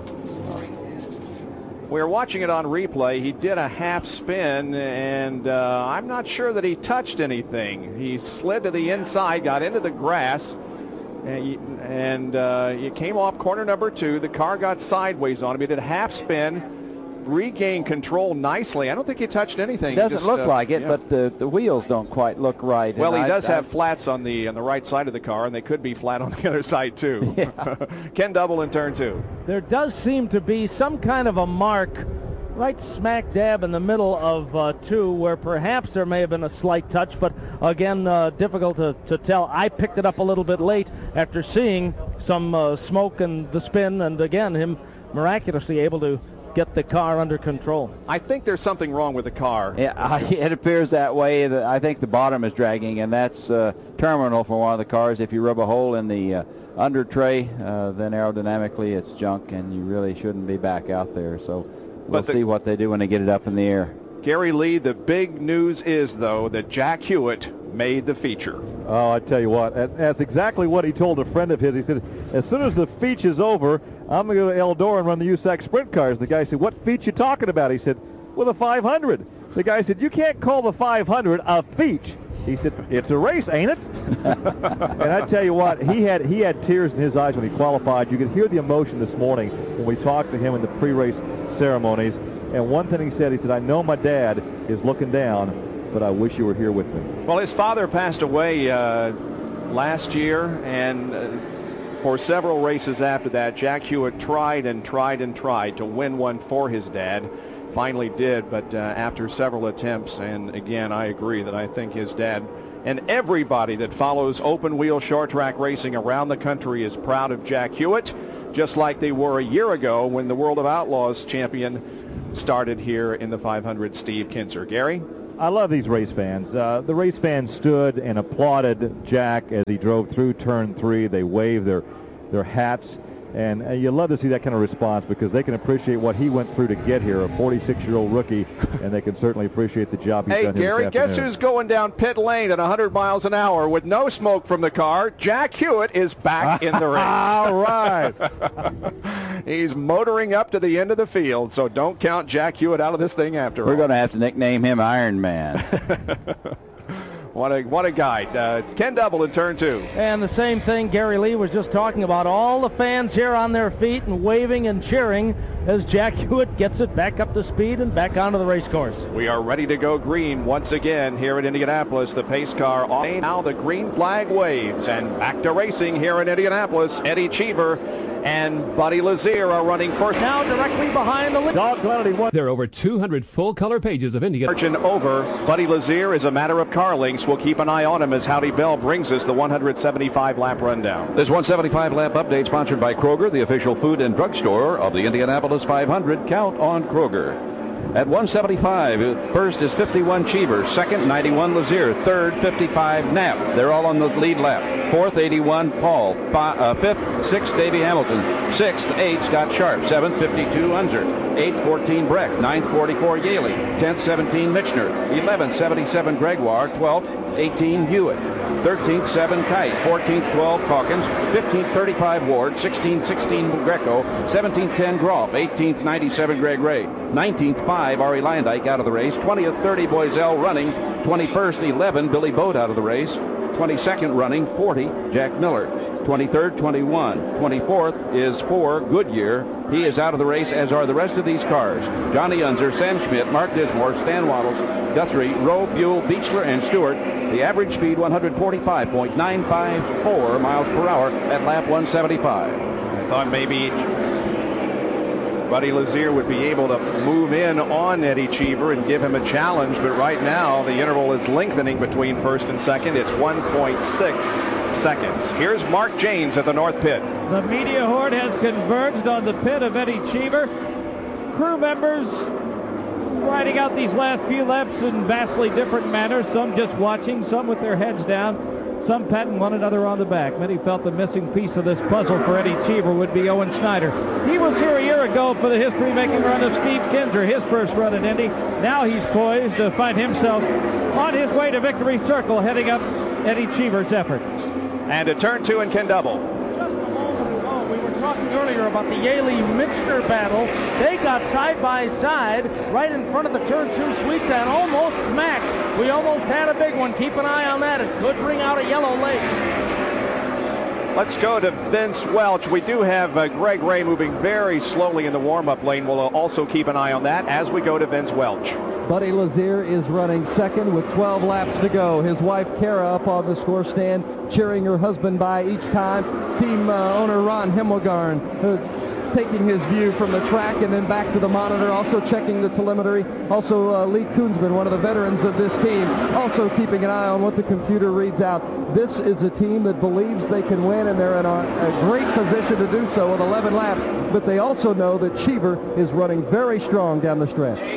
We're watching it on replay. He did a half spin, and uh, I'm not sure that he touched anything. He slid to the inside, got into the grass, and, he, and uh, he came off corner number two. The car got sideways on him. He did a half spin, regained control nicely. I don't think he touched anything. Doesn't Just, look uh, like it, yeah. but the, the wheels don't quite look right. Well, and he I, does I, have flats on the on the right side of the car, and they could be flat on the other side, too. Yeah. Ken Double in turn two. There does seem to be some kind of a mark right smack dab in the middle of uh, two, where perhaps there may have been a slight touch, but again, uh, difficult to, to tell. I picked it up a little bit late after seeing some uh, smoke and the spin, and again, him miraculously able to get the car under control. I think there's something wrong with the car. Yeah, it appears that way. I think the bottom is dragging, and that's uh, terminal for one of the cars. If you rub a hole in the uh, under tray, uh, then aerodynamically it's junk, and you really shouldn't be back out there. So we'll the, see what they do when they get it up in the air. Gary Lee, the big news is, though, that Jack Hewitt made the feature. Oh, I tell you what, that's exactly what he told a friend of his. He said, as soon as the feature's over, I'm going to go to Eldora and run the U S A C sprint cars. The guy said, what feature you talking about? He said, well, the five hundred. The guy said, you can't call the five hundred a feature. He said, it's a race, ain't it? And I tell you what, he had he had tears in his eyes when he qualified. You could hear the emotion this morning when we talked to him in the pre-race ceremonies. And one thing he said, he said, I know my dad is looking down but I wish you were here with me. Well, his father passed away uh, last year, and uh, for several races after that, Jack Hewitt tried and tried and tried to win one for his dad. Finally did, but uh, after several attempts, and again, I agree that I think his dad and everybody that follows open wheel short track racing around the country is proud of Jack Hewitt, just like they were a year ago when the World of Outlaws champion started here in the five hundred, Steve Kinser. Gary? I love these race fans. Uh, the race fans stood and applauded Jack as he drove through turn three. They waved their, their hats. And uh, you love to see that kind of response because they can appreciate what he went through to get here, a forty-six-year-old rookie, and they can certainly appreciate the job he's hey, done here Gary, this guess afternoon. who's going down pit lane at one hundred miles an hour with no smoke from the car? Jack Hewitt is back in the race. All right. He's motoring up to the end of the field, so don't count Jack Hewitt out of this thing after We're all. going to have to nickname him Iron Man. What a what a guy. Uh, Ken Double in turn two. And the same thing Gary Lee was just talking about. All the fans here on their feet and waving and cheering as Jack Hewitt gets it back up to speed and back onto the race course. We are ready to go green once again here at Indianapolis. The pace car off. Now the green flag waves, and back to racing here in Indianapolis. Eddie Cheever and Buddy Lazier are running first. Now directly behind the lead. Dog Glenny won. There are over two hundred full-color pages of Indiana. Margin over. Buddy Lazier is a matter of car links. We'll keep an eye on him as Howdy Bell brings us the one hundred seventy-five lap rundown. This one seventy-five lap update sponsored by Kroger, the official food and drug store of the Indianapolis five hundred. Count on Kroger. At one seventy-five, first is fifty-one Cheever, second ninety-one Lazier, third fifty-five Knapp. They're all on the lead lap. Fourth, eighty-one Paul, Five, uh, fifth, sixth, Davey Hamilton, sixth, eight, Scott Sharp, seventh, fifty-two Unser, eighth, fourteen Breck, ninth, forty-four Yaley, tenth, seventeen Michener, eleventh, seventy-seven Gregoire, twelfth, eighteen Hewitt, thirteenth, seven Kite, fourteenth, twelve Calkins, fifteenth, thirty-five Ward, sixteenth, sixteen Greco, seventeenth, ten Groff, eighteenth, ninety-seven Greg Ray, nineteenth, five Ari Lyndike out of the race, twentieth, thirty Boiselle running, twenty-first, eleven Billy Boat out of the race, twenty-second running, forty Jack Miller, twenty-third, twenty-one, twenty-fourth is four Goodyear. He is out of the race, as are the rest of these cars. Johnny Unser, Sam Schmidt, Mark Dismore, Stan Waddles, Guthrie, Rowe, Buell, Beechler, and Stewart. The average speed one forty-five point nine five four miles per hour at lap one seventy-five. I thought maybe Buddy Lazier would be able to move in on Eddie Cheever and give him a challenge, but right now the interval is lengthening between first and second. It's one point six seconds. Here's Mark Janes at the North Pit. The media horde has converged on the pit of Eddie Cheever. Crew members riding out these last few laps in vastly different manners, some just watching, some with their heads down, some patting one another on the back. Many felt the missing piece of this puzzle for Eddie Cheever would be Owen Snyder. He was here a year ago for the history-making run of Steve Kinser, his first run at Indy. Now he's poised to find himself on his way to Victory Circle, heading up Eddie Cheever's effort. And to turn two and Ken Double. We were talking earlier about the Yaley-Michener battle. They got side by side right in front of the turn two sweep down, almost smacked. We almost had a big one. Keep an eye on that. It could bring out a yellow late. Let's go to Vince Welch. We do have uh, Greg Ray moving very slowly in the warm-up lane. We'll also keep an eye on that as we go to Vince Welch. Buddy Lazier is running second with twelve laps to go. His wife Kara up on the score stand, cheering her husband by each time. Team uh, owner Ron Himmelgarn uh, taking his view from the track and then back to the monitor, also checking the telemetry. Also uh, Lee Koonsman, one of the veterans of this team, also keeping an eye on what the computer reads out. This is a team that believes they can win, and they're in a, a great position to do so with eleven laps, but they also know that Cheever is running very strong down the stretch.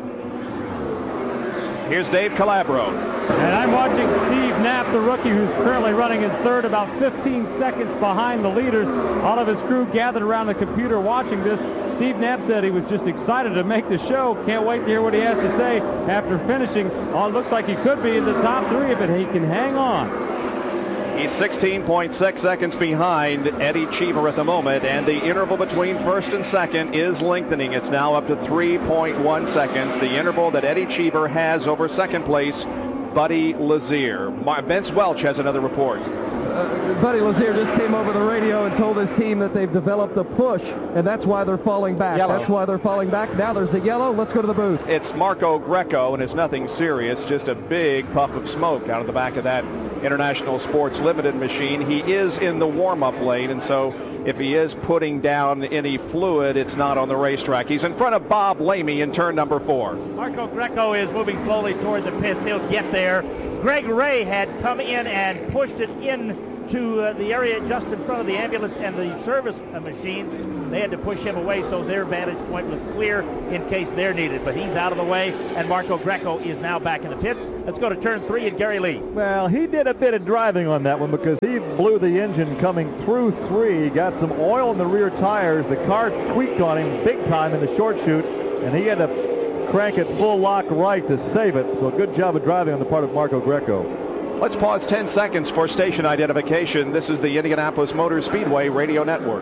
Here's Dave Calabro. And I'm watching Steve Knapp, the rookie, who's currently running in third, about fifteen seconds behind the leaders. All of his crew gathered around the computer watching this. Steve Knapp said he was just excited to make the show. Can't wait to hear what he has to say after finishing. Oh, it looks like he could be in the top three if he can hang on. He's sixteen point six seconds behind Eddie Cheever at the moment, and the interval between first and second is lengthening. It's now up to three point one seconds, the interval that Eddie Cheever has over second place Buddy Lazier. Vince Welch has another report. uh, Buddy Lazier just came over the radio and told his team that they've developed a push, and that's why they're falling back. Yellow. That's why they're falling back. Now there's a yellow. Let's go to the booth. It's Marco Greco, and it's nothing serious, just a big puff of smoke out of the back of that International Sports Limited machine. He is in the warm-up lane, and so if he is putting down any fluid, it's not on the racetrack. He's in front of Bob Lamy in turn number four. Marco Greco is moving slowly toward the pits. He'll get there. Greg Ray had come in and pushed it in to uh, the area just in front of the ambulance and the service uh, machines. They had to push him away so their vantage point was clear in case they're needed. But he's out of the way, and Marco Greco is now back in the pits. Let's go to turn three and Gary Lee. Well, he did a bit of driving on that one because he blew the engine coming through three, got some oil in the rear tires. The car tweaked on him big time in the short chute, and he had to crank it full lock right to save it. So good job of driving on the part of Marco Greco. Let's pause ten seconds for station identification. This is the Indianapolis Motor Speedway Radio Network.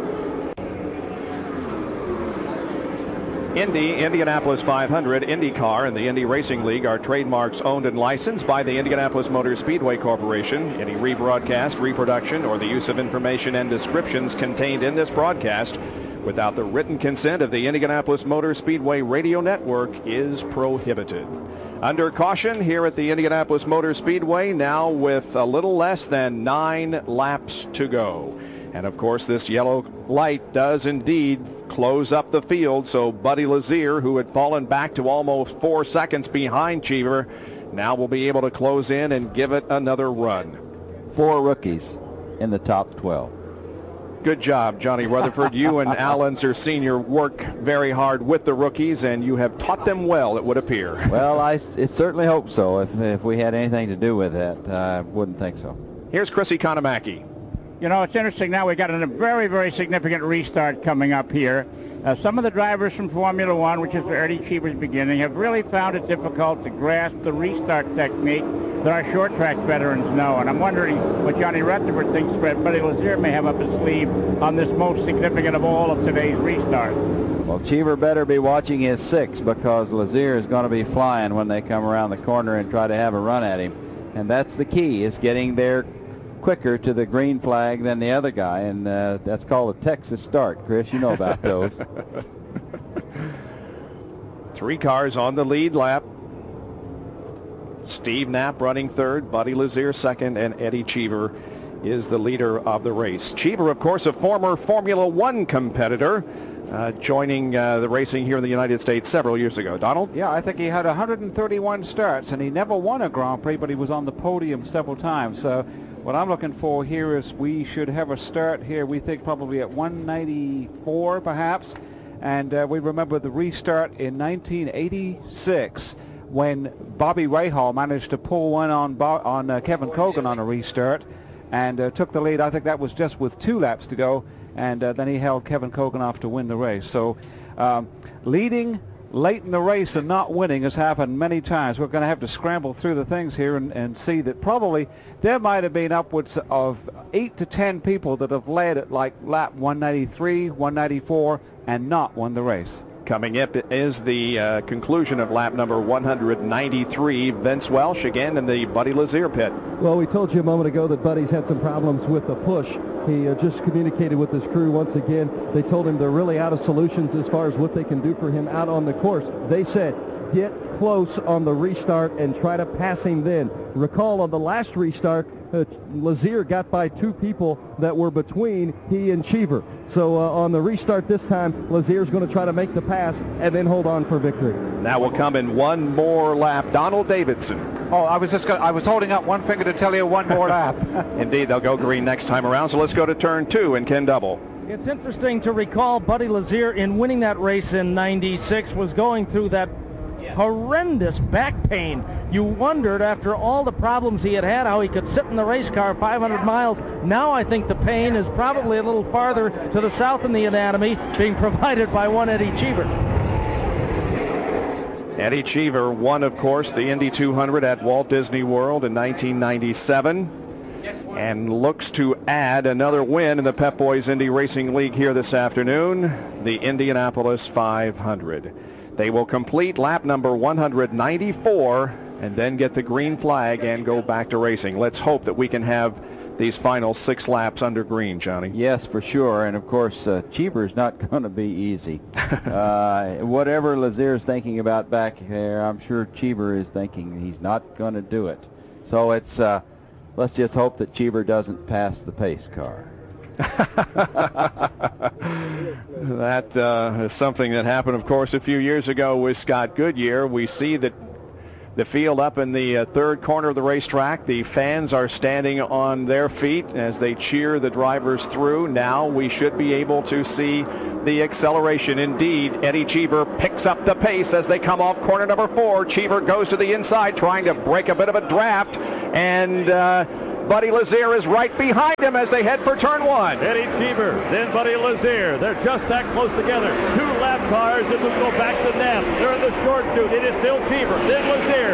Indy, Indianapolis five hundred, IndyCar, and the Indy Racing League are trademarks owned and licensed by the Indianapolis Motor Speedway Corporation. Any rebroadcast, reproduction, or the use of information and descriptions contained in this broadcast without the written consent of the Indianapolis Motor Speedway Radio Network is prohibited. Under caution here at the Indianapolis Motor Speedway, now with a little less than nine laps to go. And of course, this yellow light does indeed close up the field, so Buddy Lazier, who had fallen back to almost four seconds behind Cheever, now will be able to close in and give it another run. Four rookies in the top twelve. Good job, Johnny Rutherford. You and Al Unser Senior work very hard with the rookies, and you have taught them well, it would appear. Well, I it certainly hope so. If, if we had anything to do with that, I wouldn't think so. Here's Chrissy Economaki. You know, it's interesting now. We've got a very, very significant restart coming up here. Uh, some of the drivers from Formula One, which is where Eddie Cheever's beginning, have really found it difficult to grasp the restart technique that our short track veterans know. And I'm wondering what Johnny Rutherford thinks Fred Buddy Lazier may have up his sleeve on this most significant of all of today's restarts. Well, Cheever better be watching his six because Lazier is going to be flying when they come around the corner and try to have a run at him. And that's the key, is getting there quicker to the green flag than the other guy, and uh, that's called a Texas start. Chris, you know about those. Three cars on the lead lap. Steve Knapp running third, Buddy Lazier second, and Eddie Cheever is the leader of the race. Cheever, of course, a former Formula One competitor, uh, joining uh, the racing here in the United States several years ago. Donald? Yeah, I think he had one hundred thirty-one starts, and he never won a Grand Prix, but he was on the podium several times. So what I'm looking for here is we should have a start here, we think probably at one ninety-four perhaps. And uh, we remember the restart in nineteen eighty-six when Bobby Rahal managed to pull one on Bo on uh, Kevin Kogan on a restart and uh, took the lead. I think that was just with two laps to go, and uh, then he held Kevin Kogan off to win the race. So um, leading late in the race and not winning has happened many times. We're going to have to scramble through the things here and, and see that probably there might have been upwards of eight to ten people that have led at like lap one ninety-three, one ninety-four, and not won the race. Coming up is the uh, conclusion of lap number one hundred ninety-three. Vince Welsh again in the Buddy Lazier pit. Well, we told you a moment ago that Buddy's had some problems with the push. He uh, just communicated with his crew once again. They told him they're really out of solutions as far as what they can do for him out on the course. They said, get close on the restart and try to pass him then. Recall on the last restart, uh, Lazier got by two people that were between he and Cheever. So uh, on the restart this time, Lazier's going to try to make the pass and then hold on for victory. That will come in one more lap. Donald Davidson. Oh, I was just gonna, I was holding up one finger to tell you one more lap. Indeed, they'll go green next time around. So let's go to turn two and Ken Double. It's interesting to recall Buddy Lazier in winning that race in ninety-six was going through that horrendous back pain. You wondered after all the problems he had had how he could sit in the race car five hundred miles. Now I think the pain is probably a little farther to the south in the anatomy, being provided by one Eddie Cheever. Eddie Cheever won, of course, the Indy two hundred at Walt Disney World in nineteen ninety-seven and looks to add another win in the Pep Boys Indy Racing League here this afternoon, the Indianapolis five hundred. They will complete lap number one hundred ninety-four and then get the green flag and go back to racing. Let's hope that we can have these final six laps under green, Johnny. Yes, for sure. And, of course, uh, Cheever's not going to be easy. uh, whatever Lazier's thinking about back there, I'm sure Cheever is thinking he's not going to do it. So it's uh, let's just hope that Cheever doesn't pass the pace car. That uh, is something that happened, of course, a few years ago with Scott Goodyear. We see that the field up in the uh, third corner of the racetrack, the fans are standing on their feet as they cheer the drivers through. Now we should be able to see the acceleration. Indeed, Eddie Cheever picks up the pace as they come off corner number four. Cheever goes to the inside trying to break a bit of a draft, and uh, Buddy Lazier is right behind him as they head for turn one. Eddie Cheever, then Buddy Lazier. They're just that close together. Two lap cars, and we'll go back to Knapp. They're in the short chute. It is still Cheever, then Lazier.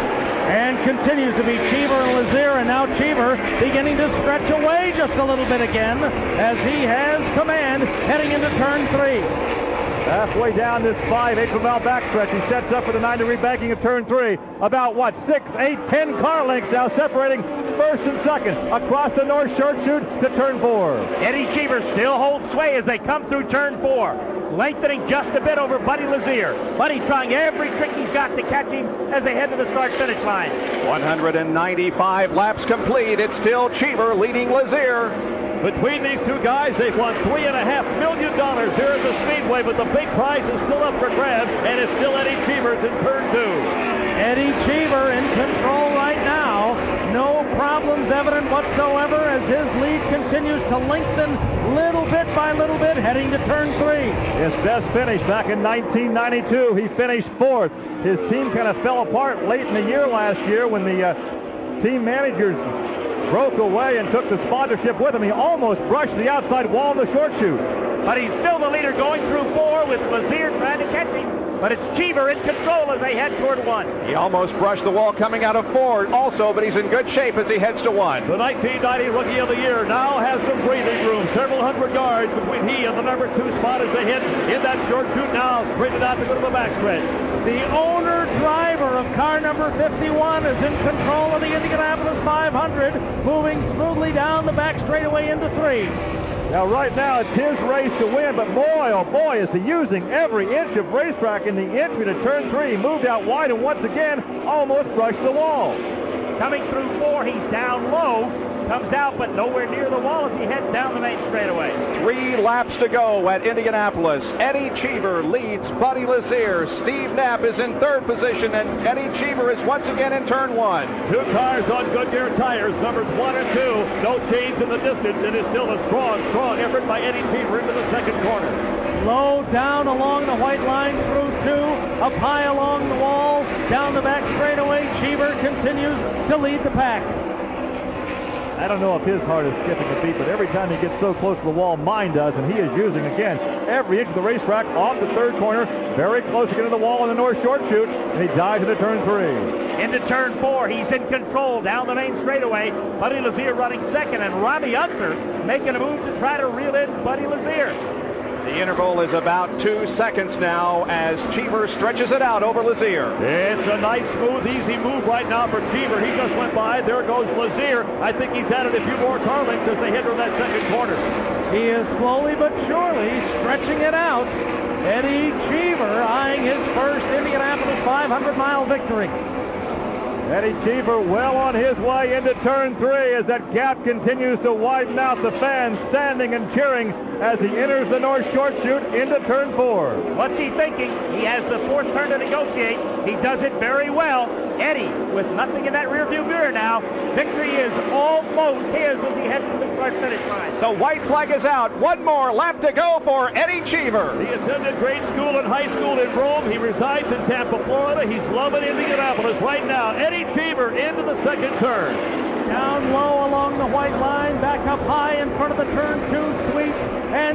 And continues to be Cheever and Lazier, and now Cheever beginning to stretch away just a little bit again as he has command heading into turn three. Halfway down this five, eight mile backstretch, he sets up for the nine degree banking of turn three. About what, six, eight, ten car lengths now separating first and second across the north short chute to turn four. Eddie Cheever still holds sway as they come through turn four, lengthening just a bit over Buddy Lazier. Buddy trying every trick he's got to catch him as they head to the start-finish line. one hundred ninety-five laps complete. It's still Cheever leading Lazier. Between these two guys, they've won three and a half million dollars here at the Speedway, but the big prize is still up for grabs, and it's still Eddie Cheever's in turn two. Eddie Cheever in control right now. No problems evident whatsoever as his lead continues to lengthen little bit by little bit, heading to turn three. His best finish back in nineteen ninety-two. He finished fourth. His team kind of fell apart late in the year last year when the uh, team managers broke away and took the sponsorship with him. He almost brushed the outside wall of the short chute. But he's still the leader going through four with Lazier trying to catch him. But it's Cheever in control as they head toward one. He almost brushed the wall coming out of four also, but he's in good shape as he heads to one. The nineteen ninety Rookie of the Year now has some breathing room. Several hundred yards between he and the number two spot as they head in that short chute now, straightened out to go to the backstretch. The owner-driver of car number fifty-one is in control of the Indianapolis five hundred, moving smoothly down the back straightaway into three. Now, right now, it's his race to win, but boy, oh boy, is he using every inch of racetrack in the entry to turn three. He moved out wide and once again almost brushed the wall. Coming through four, he's down low. Comes out, but nowhere near the wall as he heads down the main straightaway. Three laps to go at Indianapolis. Eddie Cheever leads Buddy Lazier. Steve Knapp is in third position, and Eddie Cheever is once again in turn one. Two cars on Goodyear tires, numbers one and two. No change in the distance. It is still a strong, strong effort by Eddie Cheever into the second corner. Low down along the white line through two, up high along the wall, down the back straightaway. Cheever continues to lead the pack. I don't know if his heart is skipping a beat, but every time he gets so close to the wall, mine does, and he is using, again, every inch of the racetrack off the third corner, very close again to the wall in the north short chute, and he dives into turn three. Into turn four, he's in control down the main straightaway. Buddy Lazier running second, and Robbie Unser making a move to try to reel in Buddy Lazier. The interval is about two seconds now as Cheever stretches it out over Lazier. It's a nice, smooth, easy move right now for Cheever. He just went by. There goes Lazier. I think he's added a few more car lengths as they head to that second corner. He is slowly but surely stretching it out. Eddie Cheever eyeing his first Indianapolis five hundred mile victory. Eddie Cheever well on his way into turn three as that gap continues to widen out. The fans standing and cheering as he enters the north short chute into turn four. What's he thinking? He has the fourth turn to negotiate. He does it very well. Eddie, with nothing in that rearview mirror now, victory is almost his as he heads to the start-finish line. The white flag is out. One more lap to go for Eddie Cheever. He attended grade school and high school in Rome. He resides in Tampa, Florida. He's loving Indianapolis right now. Eddie Cheever into the second turn. Down low along the white line, back up high in front of the turn two sweep, and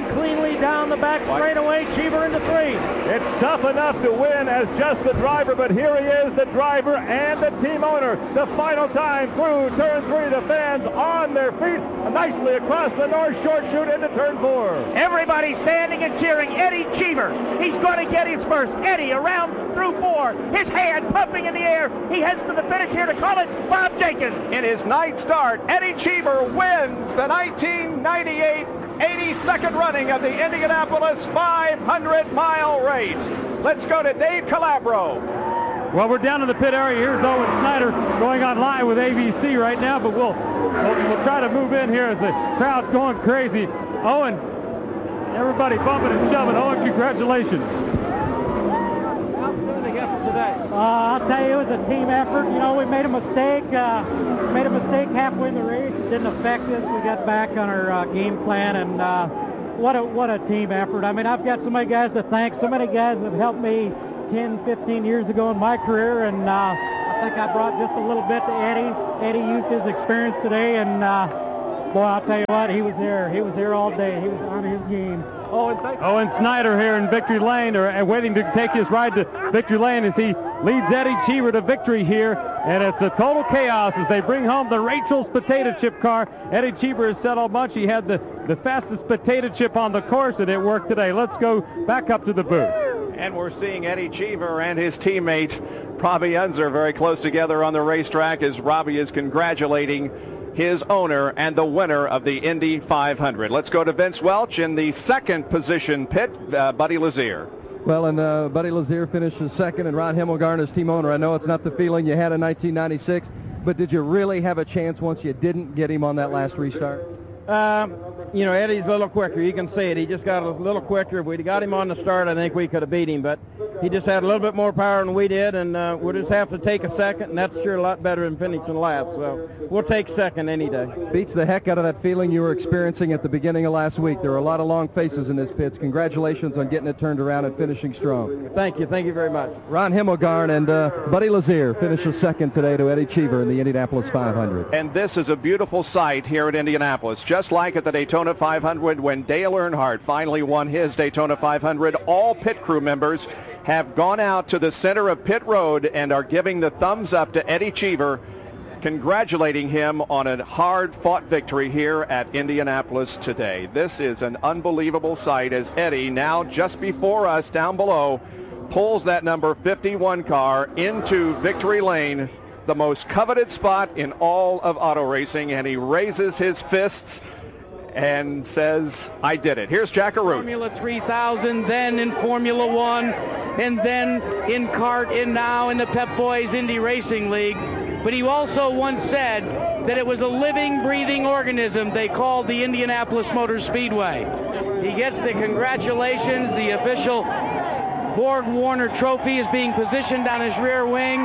cleanly down the back straightaway. Cheever into three. It's tough enough to win as just the driver, but here he is, the driver and the team owner. The final time through turn three, the fans on their feet, nicely across the North Short Chute into turn four. Everybody standing and cheering. Eddie Cheever. He's going to get his first. Eddie around through four. His hand pumping in the air. He heads to the finish here to call it Bob Jenkins. In his night start, Eddie Cheever wins the nineteen ninety-eight eighty-second running of the Indianapolis five hundred mile race. Let's go to Dave Calabro. Well, we're down in the pit area. Here's Owen Snyder going on live with A B C right now, but we'll, we'll, we'll try to move in here as the crowd's going crazy. Owen, everybody bumping and shoving. Owen, congratulations. Uh, I'll tell you, it was a team effort. You know, we made a mistake. Uh, made a mistake halfway in the race. It didn't affect us. We got back on our uh, game plan, and uh, what a what a team effort. I mean, I've got so many guys to thank. So many guys that helped me ten, fifteen years ago in my career, and uh, I think I brought just a little bit to Eddie. Eddie used his experience today, and uh, boy, I'll tell you what, he was there. He was there all day. He was on his game. Owen, Owen Snyder here in Victory Lane, or uh, waiting to take his ride to Victory Lane as he leads Eddie Cheever to victory here. And it's a total chaos as they bring home the Rachel's potato chip car. Eddie Cheever has said how much he had the, the fastest potato chip on the course, and it worked today. Let's go back up to the booth. And we're seeing Eddie Cheever and his teammate Robbie Unser very close together on the racetrack as Robbie is congratulating his owner and the winner of the Indy five hundred. Let's go to Vince Welch in the second position pit, uh, Buddy Lazier. Well, and uh, Buddy Lazier finishes second, and Ron Himmelgarn is team owner. I know it's not the feeling you had in nineteen ninety-six, but did you really have a chance once you didn't get him on that last restart? Um, you know, Eddie's a little quicker. You can see it. He just got a little quicker. If we'd got him on the start, I think we could have beat him. But he just had a little bit more power than we did, and uh, we'll just have to take a second, and that's sure a lot better than finishing last. So we'll take second any day. Beats the heck out of that feeling you were experiencing at the beginning of last week. There were a lot of long faces in this pits. Congratulations on getting it turned around and finishing strong. Thank you. Thank you very much. Ron Himmelgarn and uh, Buddy Lazier finishes second today to Eddie Cheever in the Indianapolis five hundred. And this is a beautiful sight here at Indianapolis, just like at the Daytona five hundred when Dale Earnhardt finally won his Daytona five hundred. All pit crew members have gone out to the center of pit road and are giving the thumbs up to Eddie Cheever, congratulating him on a hard-fought victory here at Indianapolis today. This is an unbelievable sight as Eddie, now just before us down below, pulls that number fifty-one car into victory lane, the most coveted spot in all of auto racing, and he raises his fists and says, I did it. Here's Jack Arute. Formula three thousand, then in Formula One, and then in kart, and now in the Pep Boys Indy Racing League. But he also once said that it was a living, breathing organism they called the Indianapolis Motor Speedway. He gets the congratulations. The official Borg Warner trophy is being positioned on his rear wing.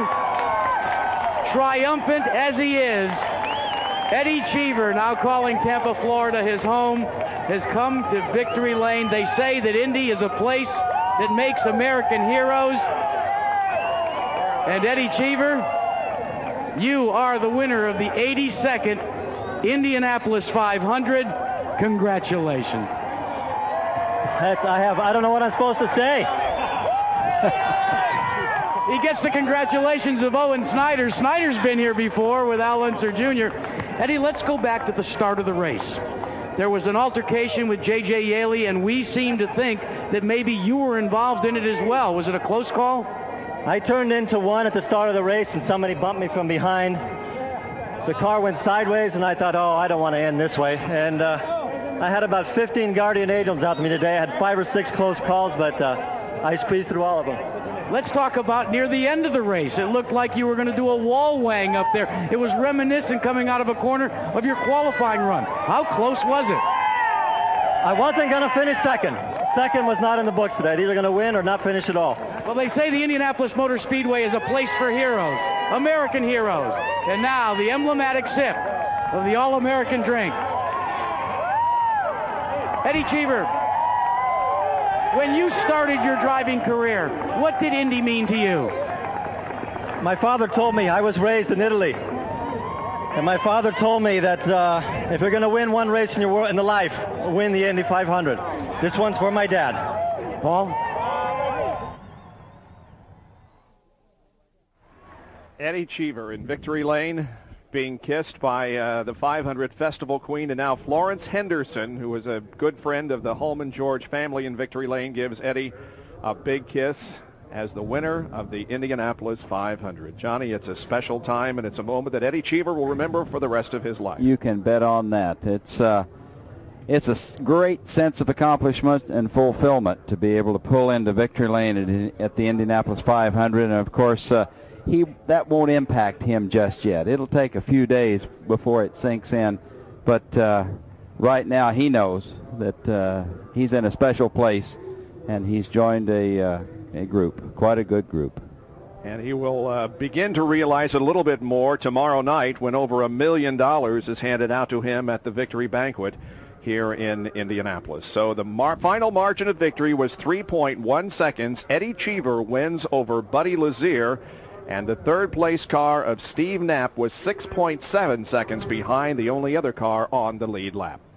Triumphant as he is, Eddie Cheever, now calling Tampa, Florida his home, has come to victory lane. They say that Indy is a place that makes American heroes. And Eddie Cheever, you are the winner of the eighty-second Indianapolis five hundred. Congratulations. That's, I have, I don't know what I'm supposed to say. He gets the congratulations of Owen Snyder. Snyder's been here before with Al Unser Junior Eddie, let's go back to the start of the race. There was an altercation with J J Yaley, and we seem to think that maybe you were involved in it as well. Was it a close call? I turned into one at the start of the race, and somebody bumped me from behind. The car went sideways, and I thought, oh, I don't want to end this way. And uh, I had about fifteen guardian angels out to me today. I had five or six close calls, but uh, I squeezed through all of them. Let's talk about near the end of the race. It looked like you were going to do a wall wang up there. It was reminiscent coming out of a corner of your qualifying run. How close was it? I wasn't going to finish second. Second was not in the books today. I'd either going to win or not finish at all. Well, they say the Indianapolis Motor Speedway is a place for heroes, American heroes. And now the emblematic sip of the All-American drink. Eddie Cheever, when you started your driving career, what did Indy mean to you? My father told me I was raised in Italy. And my father told me that uh, if you're going to win one race in your world, in the life, win the Indy five hundred. This one's for my dad. Paul? Eddie Cheever in victory lane, being kissed by uh, the five hundred Festival Queen, and now Florence Henderson, who is a good friend of the Holman George family in victory lane, gives Eddie a big kiss as the winner of the Indianapolis five hundred. Johnny, it's a special time, and it's a moment that Eddie Cheever will remember for the rest of his life. You can bet on that. It's uh, it's a s- great sense of accomplishment and fulfillment to be able to pull into victory lane at, at the Indianapolis five hundred, and of course, uh, he that won't impact him just yet. It'll take a few days before it sinks in, but uh, right now he knows that uh, he's in a special place, and he's joined a uh, a group, quite a good group. And he will uh, begin to realize it a little bit more tomorrow night when over a million dollars is handed out to him at the victory banquet here in Indianapolis. So the mar- final margin of victory was three point one seconds. Eddie Cheever wins over Buddy Lazier, and the third place car of Steve Knapp was six point seven seconds behind the only other car on the lead lap.